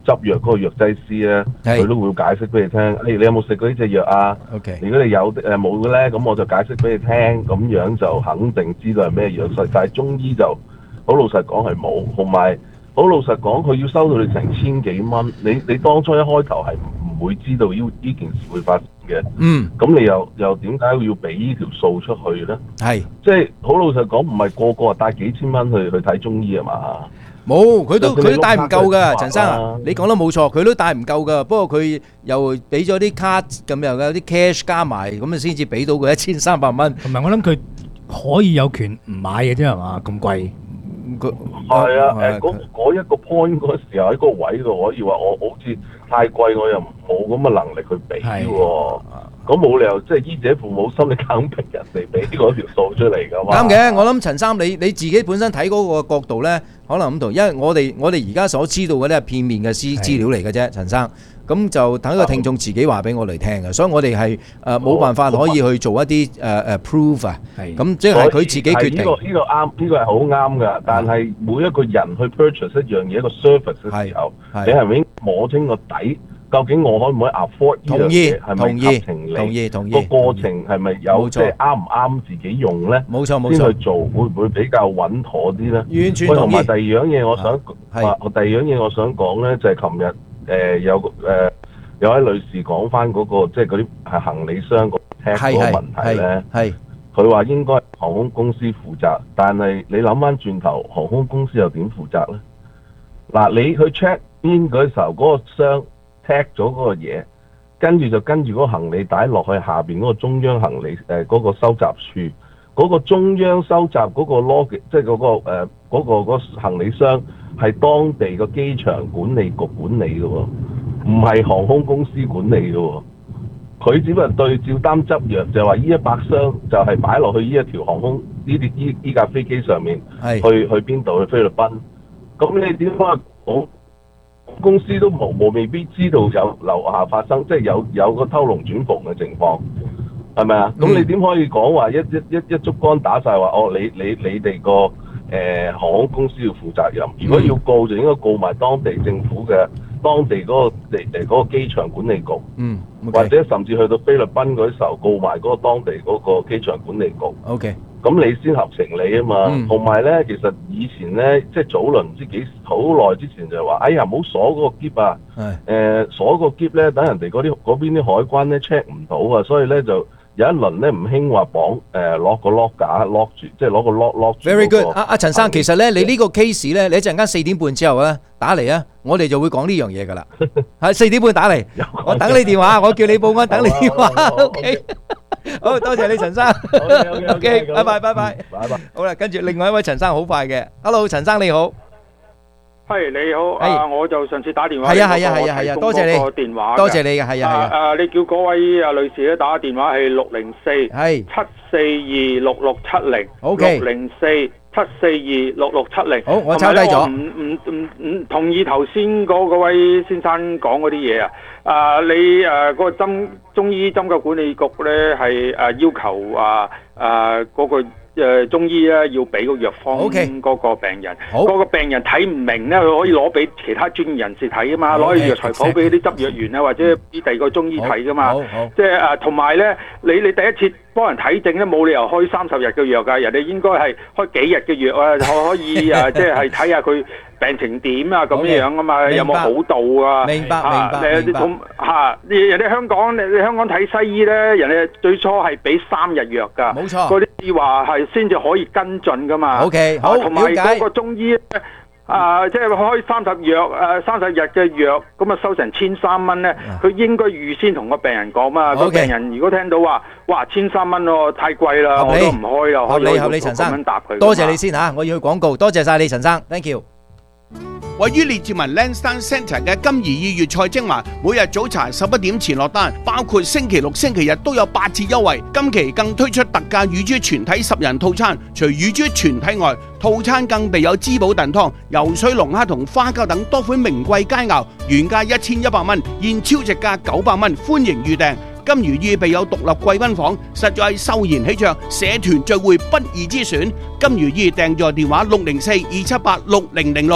執藥嗰個藥劑師咧，佢都會解釋俾你聽。誒，你有冇食過呢隻藥啊 ？OK， 如果你有誒冇嘅咧，咁我就解釋俾你聽，咁樣就肯定知道係咩藥劑。但係中醫就好老實講係冇，同埋好老實講，佢要收到你成千幾蚊，你你當初一開頭係唔會知道呢呢件事會發生嘅。 嗯， 咁你又又點解要俾呢條數出去咧？ 係， 即係好老實講，唔係個個帶幾千蚊去去睇中醫啊嘛。 冇，佢都佢都帶唔夠噶，陳生啊啊，你講得冇錯，佢都帶唔夠噶。不過佢又俾咗啲卡咁又有啲 cash 加埋，咁啊先至俾到佢一千三百蚊。 同埋我諗佢可以有權唔買嘅啫係嘛？咁貴， 佢係啊，誒嗰嗰一個 point 嗰時候喺個位度可以話我好似太貴，我又冇咁嘅能力去俾喎。咁冇理由即係醫者父母心，你硬逼人哋俾嗰條數出嚟㗎嘛？ 啱嘅，我諗陳生你你自己本身睇嗰個角度咧，可能唔同，因為我哋我哋而家所知道嘅咧係片面嘅資資料嚟嘅啫，陳生。咁就等個聽眾自己話俾我哋聽嘅，所以我哋係誒冇辦法可以去做一啲誒誒 proof 啊。咁即係佢自己決定。 呢個呢個啱，呢個係好啱㗎。但係每一個人去 purchase 一樣嘢一個 service 嘅時候，你係咪應該摸清個底？究竟我可唔可以 afford 呢樣嘢？係咪合情理？ 同意同意。 個過程係咪有即係啱唔啱自己用咧？ 冇錯冇錯。 先去做會唔會比較穩妥啲咧？ 完全同意。 同埋第二樣嘢，我想話，第二樣嘢我想講咧，就係琴日誒有誒。有位女士講翻嗰個即係嗰啲係行李箱個 tag 嗰個問題咧，係佢話應該航空公司負責，但係你諗翻轉頭，航空公司又點負責咧？嗱，你去 check in 嗰時候，嗰個箱 tag 咗嗰個嘢，跟住就跟住嗰個行李帶落去下邊嗰個中央行李誒嗰個收集處，嗰個中央收集嗰個 log 即係嗰個誒嗰個嗰個行李箱係當地個機場管理局管理嘅喎。唔係航空公司管理嘅喎，佢只不過對照單執藥，就話呢一百箱就係擺落去呢一條航空呢啲呢呢架飛機上面，去去邊度去菲律賓？咁你點解航公司都無無未必知道有樓下發生，即係有有個偷龍轉鳳嘅情況，係咪啊？咁、嗯、你點可以講話一一一一竹竿打晒話哦？你你你哋個誒航空公司要負責任？如果要告，就應該告埋當地政府嘅。當地嗰個地誒嗰個機場管理局， 嗯， okay. 或者甚至去到菲律賓嗰啲時候告埋嗰個當地嗰個機場管理局。 OK， 咁你先合情理啊嘛。同埋咧，其實以前咧，即係早輪唔知幾好耐之前就話，哎呀，唔好鎖嗰個篋啊，誒、呃、鎖個篋咧，等人哋嗰啲嗰邊啲海關咧 check 唔到啊，所以咧就。有一輪咧唔興話綁誒攞個 lock 架 lock 住，即係攞個 lock lock 住。 Very good，阿阿陳生，其實咧你呢個 case 咧，你一陣間四點半之後咧打嚟啊，我哋就會講呢樣嘢噶啦。係四點半打嚟，我等你電話，我叫你報案，等你電話。OK，好多謝你陳生。OK，拜拜拜拜。拜拜。好啦，跟住另外一位陳生好快嘅 ，Hello， 陳生你好。 係你好，啊我就上次打電話， 係啊係啊係啊係啊，多謝你， 電話多謝你嘅，係啊係啊。 啊，你叫嗰位啊女士咧打電話係六零四係七四二六六七零 ，OK， 六零四七四二六六七零。 好，我抄低咗。 唔唔唔唔同意頭先嗰嗰位先生講嗰啲嘢啊。啊，你誒嗰個針中醫針灸管理局咧係誒要求啊啊嗰個。誒中醫咧要俾個藥方嗰個病人，嗰個病人睇唔明咧，佢可以攞俾其他專業人士睇噶嘛，攞去藥材鋪俾啲執藥員啊，或者啲第二個中醫睇噶嘛。即係誒，同埋咧，你你第一次幫人睇症咧，冇理由開三十日嘅藥㗎，人哋應該係開幾日嘅藥啊，可以誒，即係睇下佢病情點啊咁樣啊嘛，有冇好到啊？ 明白明白明白。 嚇，人哋香港，你你香港睇西醫咧，人哋最初係俾三日藥㗎， 冇錯。 嗰啲話係先至可以跟進噶嘛。 OK， 好， 同埋嗰個中醫咧，啊，即係開三十藥，誒三十日嘅藥，咁啊收成千三蚊咧，佢應該預先同個病人講嘛。個病人如果聽到話，哇千三蚊喎，太貴啦，我都唔開啦。 合理合理，陳生，多謝你先嚇，我要去廣告，多謝曬你陳生 ，thank you。 位於列治文 Lansdowne Centre 嘅金怡意粵菜精華，每日早茶十一點前落單，包括星期六、星期日都有八折優惠。今期更推出特價乳豬全體十人套餐，除乳豬全體外，套餐更備有滋補燉湯、游水龍蝦同花膠等多款名貴佳肴，原價一千一百蚊，現超值價九百蚊，歡迎預訂。金如意備有獨立貴賓房，實在秀賢喜鵲，社團聚會不二之選。金如意訂座電話六零四二七八六零零六。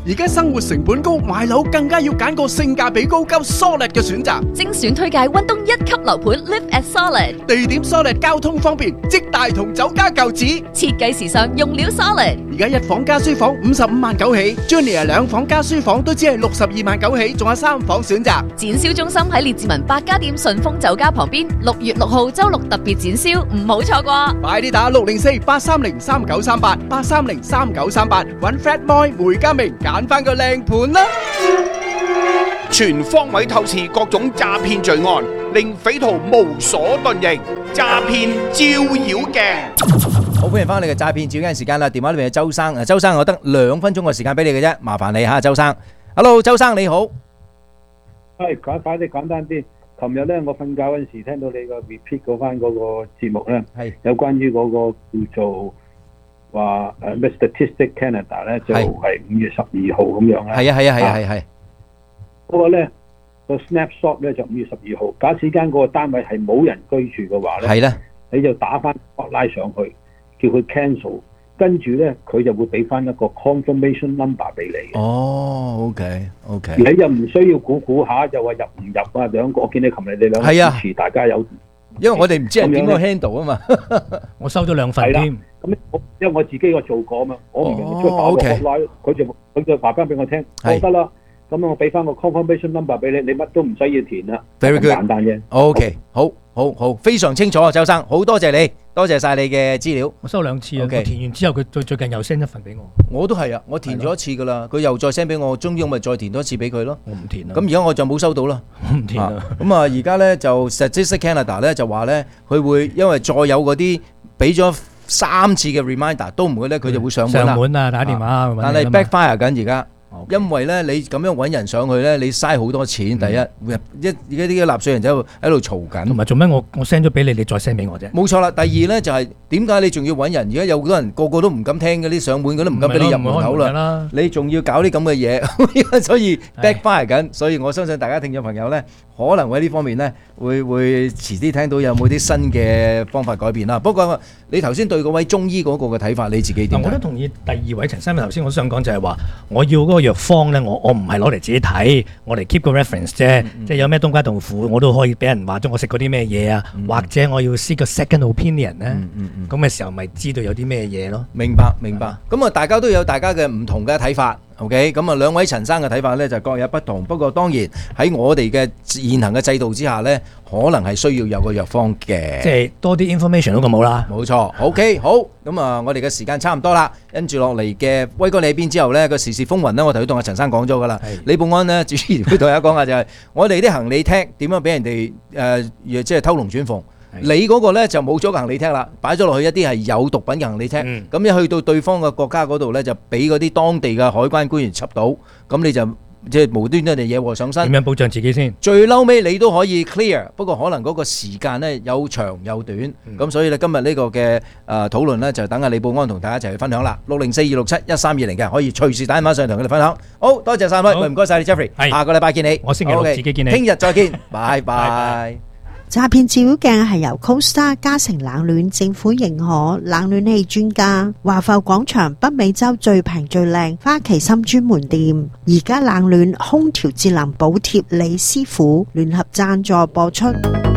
而家生活成本高，買樓更加要揀個性價比高、夠 solid 嘅選擇。 精選推介溫東一級樓盤 Live at Solid， 地點 solid，交通方便，即大同酒家舊址， 設計時尚，用料 solid。 而家一房加書房五十五萬九起 ，Junior 兩房加書房都只係六十二萬九起，仲有三房選擇。 展銷中心喺列治文百家店順豐酒家旁邊，六月六號周六特別展銷，唔好錯過。 快啲打六零四八三零三九三八八三零三九三八，揾 Fred Moy 梅家明揀翻個靚盤啦！ 全方位透視各種詐騙罪案，令匪徒無所遁形。詐騙照妖鏡。 好，歡迎翻嚟嘅詐騙照鏡時間啦！電話裏面有周生，誒，周生我得兩分鐘嘅時間俾你嘅啫，麻煩你嚇，周生。Hello，周生你好。 係簡快啲簡單啲。琴日咧，我瞓覺嗰陣時聽到你個 repeat 嗰翻嗰個節目咧， 係有關於嗰個叫做話誒咩 Statistic Canada 咧，就係五月十二號咁樣啦。 係啊係啊係啊係係。 嗰個咧個 snapshot 咧就五月十二號。假使間嗰個單位係冇人居住嘅話咧， 係咧， 你就打翻拉上去，叫佢 cancel。跟住咧，佢就會俾翻一個 confirmation number 俾你。 哦 ，OK OK。 你又唔需要估估下，又話入唔入啊？兩個，我見你琴日你兩個主持，大家有， 因為我哋唔知人點樣 handle 啊嘛。 我收咗兩份添。 咁我因為我自己我做過啊嘛，我唔用出打個 hotline，佢就佢就話翻俾我聽，我得啦。咁我俾翻個 confirmation number 俾你，你乜都唔需要填啦。 Very good， 簡單啫。 OK，好，好，好，非常清楚啊，周生，好多謝你，多謝晒你嘅資料。 我收兩次啊，我填完之後佢最最近又 send 一份俾我。 我都係啊，我填咗一次噶啦，佢又再 send 俾我，終於我咪再填多一次俾佢咯。 我唔填啦。 咁而家我就冇收到啦。 我唔填啦。 咁啊，而家咧就 Statistics Canada 咧就話咧，佢會因為再有嗰啲俾咗三次嘅 reminder 都唔會咧，佢就會上門啦。 上門啊，打電話。 但係 backfire 緊而家。因為咧，你咁樣揾人上去咧，你嘥好多錢。第一，一而家啲納稅人就喺度嘈緊。 同埋做咩？我我 send 咗俾你，你再 send 俾我啫。 冇錯啦。第二咧就係點解你仲要揾人？而家有好多人個個都唔敢聽嗰啲上門，嗰啲唔敢俾你入門口啦。你仲要搞啲咁嘅嘢，所以 backfire 緊。所以我相信大家聽眾朋友咧，可能喺呢方面咧，會會遲啲聽到有冇啲新嘅方法改變啦。不過你頭先對嗰位中醫嗰個嘅睇法，你自己點睇？ 我都同意第二位陳生，頭先我想講就係話，我要嗰個藥方咧，我我唔係攞嚟自己睇，我嚟 keep 個 reference 啫。即係有咩冬瓜豆腐，我都可以俾人話咗我食過啲咩嘢啊，或者我要 seek 個 second opinion 咧。咁嘅時候咪知道有啲咩嘢咯。 明白明白。咁啊，大家都有大家嘅唔同嘅睇法。OK，咁啊，兩位陳生嘅睇法咧就各有不同。不過當然喺我哋嘅現行嘅制度之下咧，可能係需要有個藥方嘅， 即係多啲 information 都咁好啦。 冇錯。OK，好，咁啊，我哋嘅時間差唔多啦。跟住落嚟嘅威哥你喺邊之後咧，個時事風雲咧，我頭先同阿陳生講咗噶啦。李寶安咧，主持會同大家講下就係我哋啲行李踢點樣俾人哋誒，即係偷龍轉鳳。你嗰個咧就冇咗個行李踢啦，擺咗落去一啲係有毒品嘅行李踢，咁、嗯、一去到對方嘅國家嗰度咧，就俾嗰啲當地嘅海關官員緝到，咁你就即係無端端地惹禍上身。 點樣保障自己先？ 最嬲尾你都可以 clear， 不過可能嗰個時間咧有長有短，咁、嗯、所以咧今日呢個嘅誒討論咧就等阿李寶安同大家一齊去分享啦。六零四二六七一三二零嘅可以隨時打電話上同佢哋分享。好多謝晒位，唔該晒你 Jeffrey，下個禮拜見你。 我星期六自己見你， 聽日再見，拜拜。 詐騙照妖鏡係由 CoStar 嘉誠冷暖政府認可冷暖氣專家華埠廣場北美洲最平最靚花旗參專門店，而家冷暖空調節能補貼李師傅聯合贊助播出。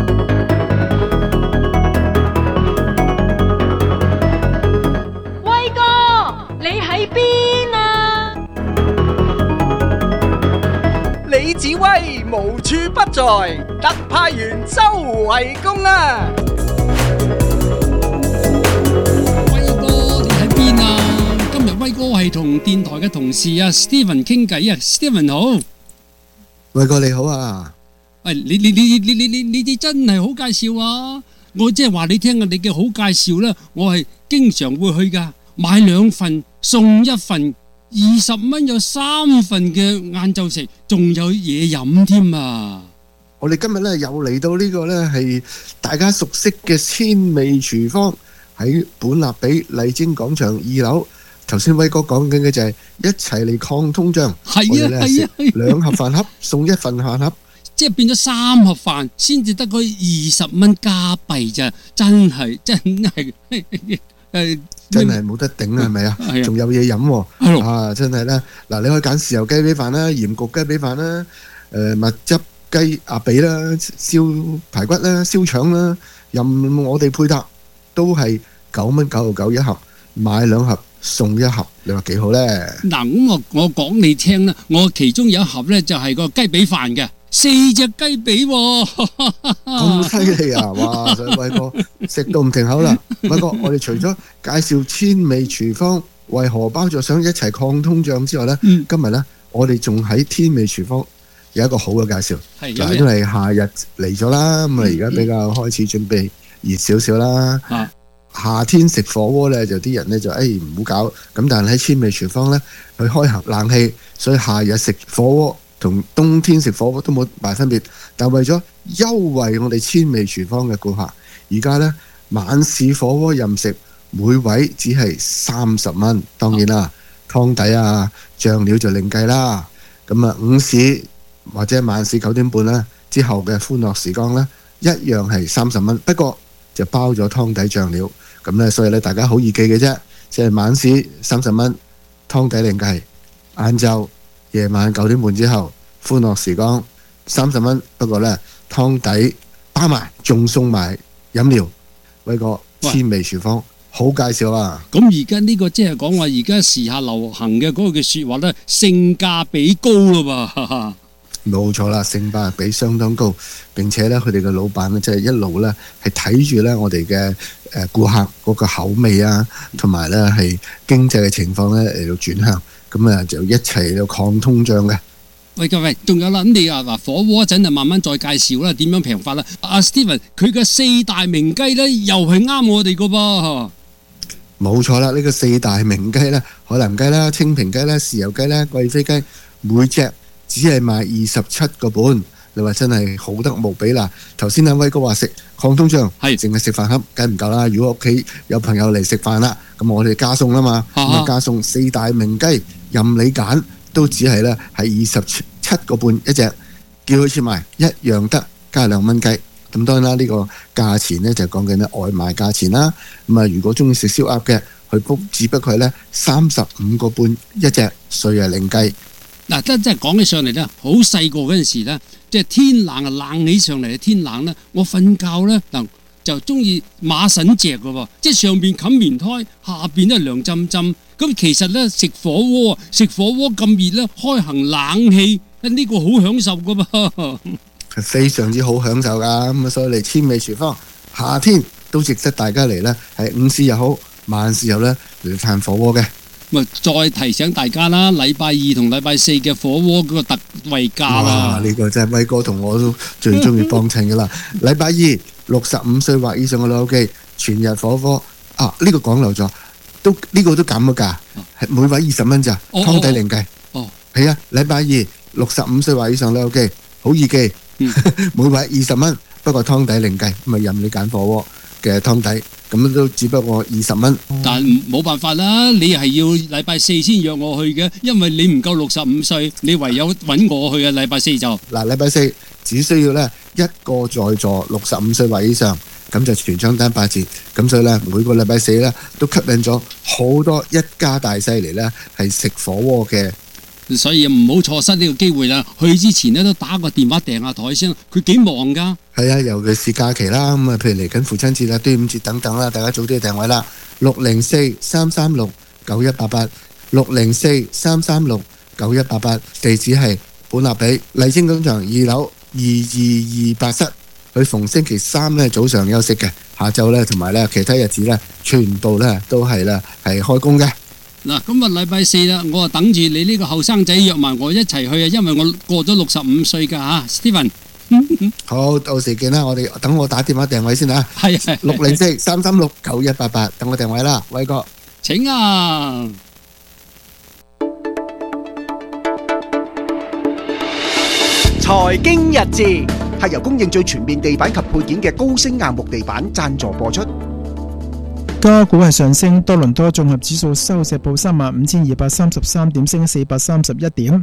威哥，你喺邊啊？ 李子威無處不在，特派員周圍公啊！ 威哥你喺邊啊？今日威哥係同電台嘅同事啊 Steven 傾偈啊 ，Steven 好。 威哥你好啊！ 喂，你你你你你你你你真係好介紹啊！我即係話你聽啊，你嘅好介紹咧，我係經常會去噶，買兩份送一份。二十蚊有三份嘅晏晝食，仲有嘢飲添啊！ 我哋今日咧又嚟到呢個咧係大家熟悉嘅鮮味廚房，喺本立比麗晶廣場二樓。頭先威哥講緊嘅就係一齊嚟抗通脹， 係啊係啊， 兩盒飯盒送一份飯盒， 即係變咗三盒飯先至得嗰二十蚊加幣咋，真係真係誒。 真係冇得頂啊，係咪啊？仲有嘢飲喎，啊真係咧，嗱你可以揀豉油雞髀飯啦、鹽焗雞髀飯啦、誒蜜汁雞鴨髀啦、燒排骨啦、燒腸啦，任我哋配搭都係九蚊九毫九一盒，買兩盒送一盒，你話幾好咧？ 嗱，咁我我講你聽啦，我其中有一盒咧就係個雞髀飯嘅。四隻雞髀喎， 咁犀利啊！哇，所以偉哥食到唔停口啦。偉哥，我哋除咗介紹千味廚房為荷包着想一齊抗通脹之外咧，嗯、今日咧我哋仲喺天味廚房有一個好嘅介紹。嗱，因為夏日嚟咗啦，咁啊而家比較開始準備熱少少啦。嗯、夏天食火鍋咧，就啲人咧就誒唔好搞。咁但係喺千味廚房咧，佢開行冷氣，所以夏日食火鍋同冬天食火鍋都冇大分別，但為咗優惠我哋千味廚房嘅顧客，而家呢晚市火鍋任食每位只係三十蚊，當然啦，湯底啊醬料就另計啦。咁啊午市或者晚市九點半咧之後嘅歡樂時光呢，一樣係三十蚊，不過就包咗湯底醬料。咁呢，所以咧大家好易記嘅啫，即係晚市三十蚊，湯底另計，晏晝夜晚九點半之後，歡樂時光三十蚊，不過呢湯底包埋，仲送埋飲料。威哥，千味廚房好介紹啊！ 咁而家呢個即係講話，而家時下流行嘅嗰句説話呢，性價比高咯噃。 冇錯啦，性價比相當高，並且呢，佢哋嘅老闆呢，即係一路呢係睇住呢我哋嘅誒顧客嗰個口味啊，同埋呢係經濟嘅情況呢嚟到轉向。咁啊，就一齊嚟抗通脹嘅。 喂，各位，仲有啦，咁你啊嗱，火鍋一陣就慢慢再介紹啦，點樣平法啦？阿 Steven 佢嘅四大名雞咧，又係啱我哋個噃。 冇錯啦，呢個四大名雞咧，海南雞啦、清平雞啦、豉油雞啦、貴妃雞，每隻只係賣二十七個半。你話真係好得無比啦！頭先阿威哥話食抗通脹，係淨係食飯盒梗唔夠啦。如果屋企有朋友嚟食飯啦，咁我哋加餸啦嘛，咁啊加餸四大名雞任你揀，都只係咧係二十七個半一隻，叫佢切埋一樣得加兩蚊雞。咁當然啦，呢、呢個價錢咧就講緊咧外賣價錢啦。咁啊，如果中意食燒鴨嘅，佢煲只不過係咧三十五個半一隻，稅係另計。 嗱，真真係講起上嚟咧，好細個嗰陣時咧，即係天冷啊，冷起上嚟天冷咧，我瞓覺咧嗱就中意馬腎隻嘅喎，即係上邊冚棉胎，下邊都係涼浸浸。咁其實咧食火鍋啊，食火鍋咁熱咧，開行冷氣，呢個好享受噶噃， 係非常之好享受噶。咁啊，所以嚟千味廚房，夏天都值得大家嚟咧，係午市又好，晚市又好咧嚟嘆火鍋嘅。 咪再提醒大家啦，禮拜二同禮拜四嘅火鍋嗰個特惠價啦。 呢、這個真係威哥同我都最中意幫襯噶啦。禮拜二六十五歲或以上嘅老友記，全日火鍋啊！呢、這個講漏咗，都呢、這個都減咗價，係每位二十蚊咋，湯底另計。哦，係啊，禮拜二六十五歲或以上老友記，好易記，嗯、每位二十蚊，不過湯底另計，咪任你揀火鍋嘅湯底。咁都只不過二十蚊， 但冇辦法啦，你係要禮拜四先約我去嘅，因為你唔夠六十五歲，你唯有揾我去嘅。禮拜四就嗱，禮拜四只需要咧一個在座六十五歲或以上，咁就全張單八折。咁所以咧，每個禮拜四咧都吸引咗好多一家大細嚟咧係食火鍋嘅。 所以唔好錯失呢個機會啦！去之前咧都打個電話訂下台先，佢幾忙噶。 係啊，尤其是假期啦，咁啊，譬如嚟緊父親節啦、端午節等等啦，大家早啲去訂位啦。六零四三三六九一八八，六零四三三六九一八八，地址係本立比麗晶廣場二樓二二二八室。佢逢星期三咧早上休息嘅，下晝咧同埋咧其他日子咧，全部咧都係咧係開工嘅。 嗱，咁啊禮拜四啦，我啊等住你呢個後生仔約埋我一齊去啊，因為我過咗六十五歲噶吓 ，Steven。 好，到時見啦，我哋等我打電話訂位先啊。 係係。 六零四三三六九一八八，等我訂位啦，威哥。 請啊！ 財經日誌係由供應最全面地板及配件嘅高升硬木地板贊助播出。 加股係上升，多倫多綜合指數收市報三萬五千二百三十三點，升四百三十一點；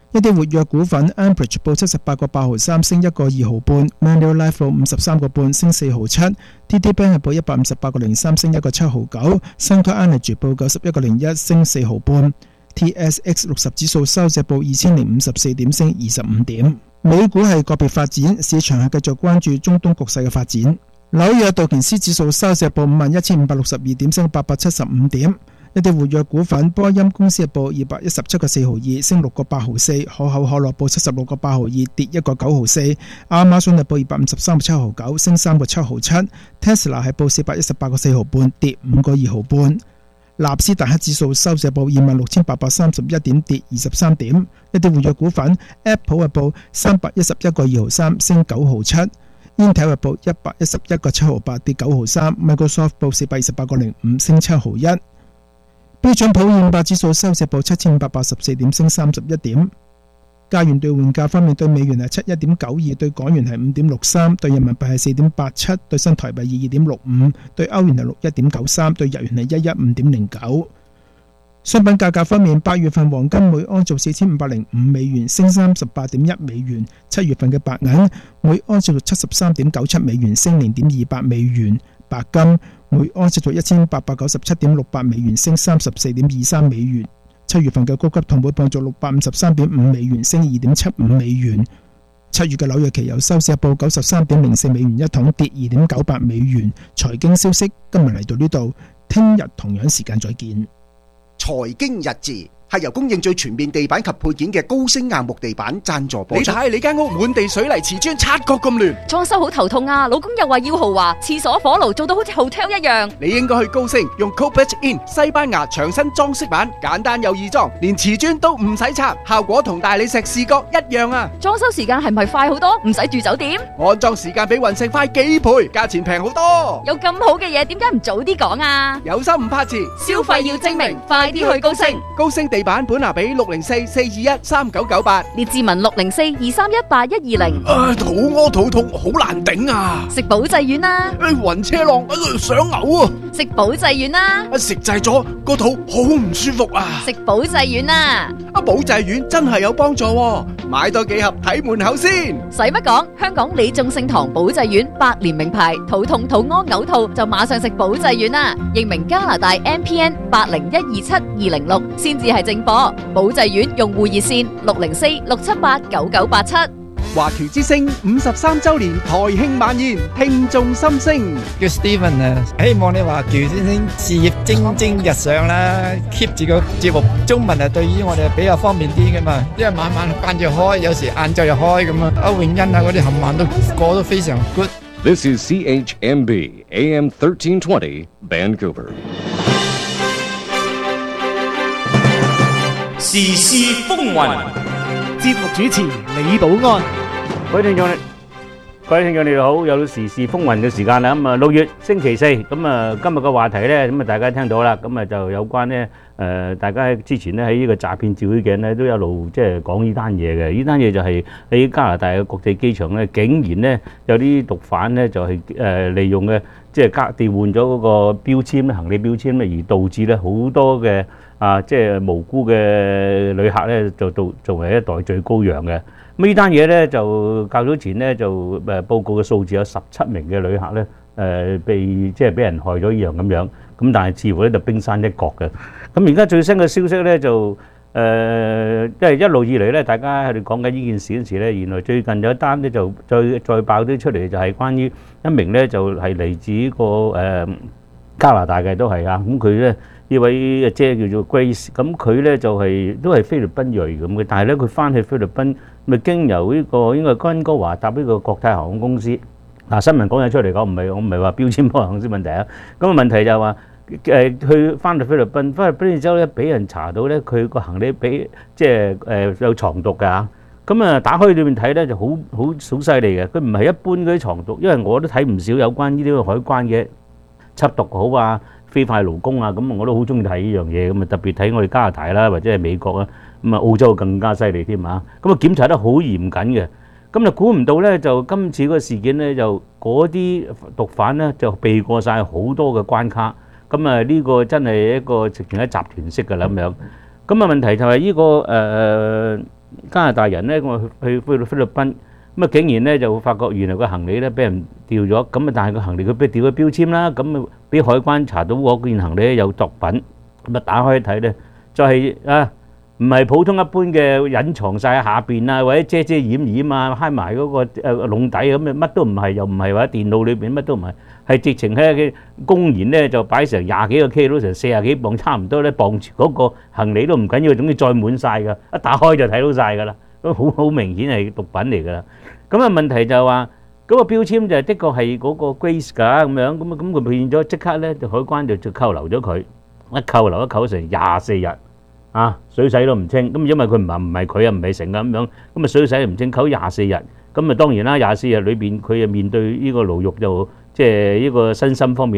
一啲活躍股份 Ambridge 報七十八個八毫三，升一個二毫半 ；Manulife 報五十三個半，升四毫七；T D Bank 係報一百五十八個零三，升一個七毫九；Suncorp Energy 報九十一個零一，升四毫半。T S X 六十指數收市報二千零五十四點，升二十五點。美股係個別發展，市場係繼續關注中東局勢嘅發展。紐約道瓊斯指數收市報五萬一千五百六十二點，升八百七十五點。一啲活躍股份，波音公司報二百一十七個四毫二，升六個八毫四；可口可樂報七十六個八毫二，跌一個九毫四；亞馬遜係報二百五十三個七毫九，升三個七毫七；Tesla 係報四百一十八個四毫半，跌五個二毫半。納斯達克指數收市報二萬六千八百三十一點，跌二十三點。一啲活躍股份 ，Apple 係報三百一十一個二毫三，升九毫七；Intel 係報一百一十一個七毫八，跌九毫三；Microsoft 報四百二十八個零五，升七毫一。標準普爾五百指數收市報七千五百八十四點，升三十一點。加元兌換價方面，對美元係七一點九二，對港元係五點六三，對人民幣係四點八七，對新台幣二二點六五，對歐元係六一點九三，對日元係一一五點零九。商品價格方面，八月份黃金每盎做四千五百零五美元，升三十八點一美元；七月份嘅白銀每盎做七十三點九七美元，升零點二八美元；白金每盎做一千八百九十七點六八美元，升三十四點二三美元。七月份嘅高級銅每磅做六百五十三點五美元，升二點七五美元。七月嘅紐約期油收市報九十三點零四美元一桶，跌二點九八美元。財經消息今日嚟到呢度，聽日同樣時間再見。 財經日誌係由供應最全面地板及配件嘅高星硬木地板贊助播出。你睇你間屋滿地水泥瓷磚，察覺咁亂， 裝修好頭痛啊！老公又話要豪華，廁所火爐做到好似 hotel 一樣。 你應該去高星用 Copet In 西班牙牆身裝飾板，簡單又易裝，連瓷磚都唔使拆，效果同大理石視覺一樣啊！ 裝修時間係咪快好多？唔使住酒店？ 安裝時間比雲石快幾倍，價錢平好多。 有咁好嘅嘢，點解唔早啲講啊？ 有心唔怕遲， 消費要精明，快啲去高星。 高星地板本拿比六零四四二一三九九八， 列志文六零四二三一八一二零。 啊，肚屙肚痛，好難頂啊！ 食保濟丸啦。 暈車浪，想嘔啊！ 食保濟丸啦。 食滯咗個肚好唔舒服啊！ 食保濟丸啦。 啊，保濟丸真係有幫助喎，買多幾盒睇門口先。 使乜講？香港李眾聖堂保濟丸百年名牌，肚痛肚屙嘔吐就馬上食保濟丸啦。認明加拿大 M P N 八零一二七二零六先至係正貨。保濟丸用戶熱線六零四六七八九九八七。 華僑之聲五十三周年台慶晚宴，聽眾心聲。 叫 Steven 啊，希望你華僑之聲事業蒸蒸日上啦 ，keep 住個節目中文啊，對於我哋比較方便啲噶嘛，因為晚晚晏晝開，有時晏晝又開咁啊。歐永欣啊嗰啲冚唪唥都過得非常 good。 This is C H M B A M thirteen twenty Vancouver。 時事風雲，節目主持李寶安。 各位聽眾，各位聽眾你哋好，又到時事風雲嘅時間啦。咁啊，六月星期四，咁啊，今日嘅話題咧，咁啊，大家聽到啦，咁啊，就有關咧，誒，大家之前咧喺呢個詐騙照會鏡咧，都一路即係講呢單嘢嘅。呢單嘢就係喺加拿大嘅國際機場咧，竟然咧有啲毒販咧就係誒利用嘅，即係加調換咗嗰個標籤咧，行李標籤咧，而導致咧好多嘅。啊，即係無辜嘅旅客咧，就做作為一代罪羔羊嘅。咁呢單嘢咧，就較早前咧就誒報告嘅數字有十七名嘅旅客咧，誒被即係俾人害咗一樣咁樣。咁但係似乎咧就冰山一角嘅。咁而家最新嘅消息咧就誒，即係一路以嚟咧，大家喺度講緊呢件事嗰陣時咧，原來最近有一單咧就再再爆啲出嚟，就係關於一名咧就係嚟自呢個誒加拿大嘅都係啊。咁佢咧。呢位阿姐叫做 Grace， 咁佢咧就係都係菲律賓裔咁嘅，但係咧佢翻去菲律賓，咪經由呢個應該係溫哥華搭呢個國泰航空公司。嗱，新聞講嘢出嚟講，唔係我唔係話標籤航空公司問題啊。咁啊問題就係話誒去翻到菲律賓，翻去菲律賓之後咧，俾人查到咧佢個行李俾即係誒有藏毒㗎嚇。咁啊打開裏面睇咧就好好好犀利嘅，佢唔係一般嗰啲藏毒，因為我都睇唔少有關呢啲海關嘅緝毒好啊。非法勞工啊，咁我都好中意睇呢樣嘢，咁啊特別睇我哋加拿大啦，或者係美國啊，咁啊澳洲更加犀利添啊，咁啊檢查得好嚴謹嘅，咁就估唔到咧，就今次嗰個事件咧，就嗰啲毒販咧就避過晒好多嘅關卡，咁啊呢個真係一個直情係集團式嘅啦咁樣，咁啊問題就係呢個誒加拿大人咧，我去去去菲律賓，咁啊竟然咧就發覺原來個行李咧俾人掉咗，咁啊但係個行李佢俾掉咗標籤啦，咁啊俾海關查到嗰件行李咧有毒品，咁啊打開一睇咧就係啊唔係普通一般嘅隱藏曬喺下邊啊，或者遮遮掩掩啊，揩埋嗰個誒籠底咁啊，乜都唔係，又唔係話電腦裏邊乜都唔係，係直情喺嘅公然咧就擺成廿幾個 K 到成四十幾磅，差唔多咧磅住嗰個行李都唔緊要，總之載滿曬㗎，一打開就睇到曬㗎啦，都好好明顯係毒品嚟㗎啦。咁啊問題就係話嗰個標籤就係的確係嗰個 Grace 㗎咁樣，咁啊咁佢變咗即刻咧就海關就就扣留咗佢，一扣留一扣成廿四日。啊，水洗都唔清，咁因為佢唔係唔係佢啊，唔係成啊咁樣，咁啊水洗唔清，扣廿四日，咁啊當然啦，廿四日裏邊佢啊面對呢個牢獄就即係呢個身心方面。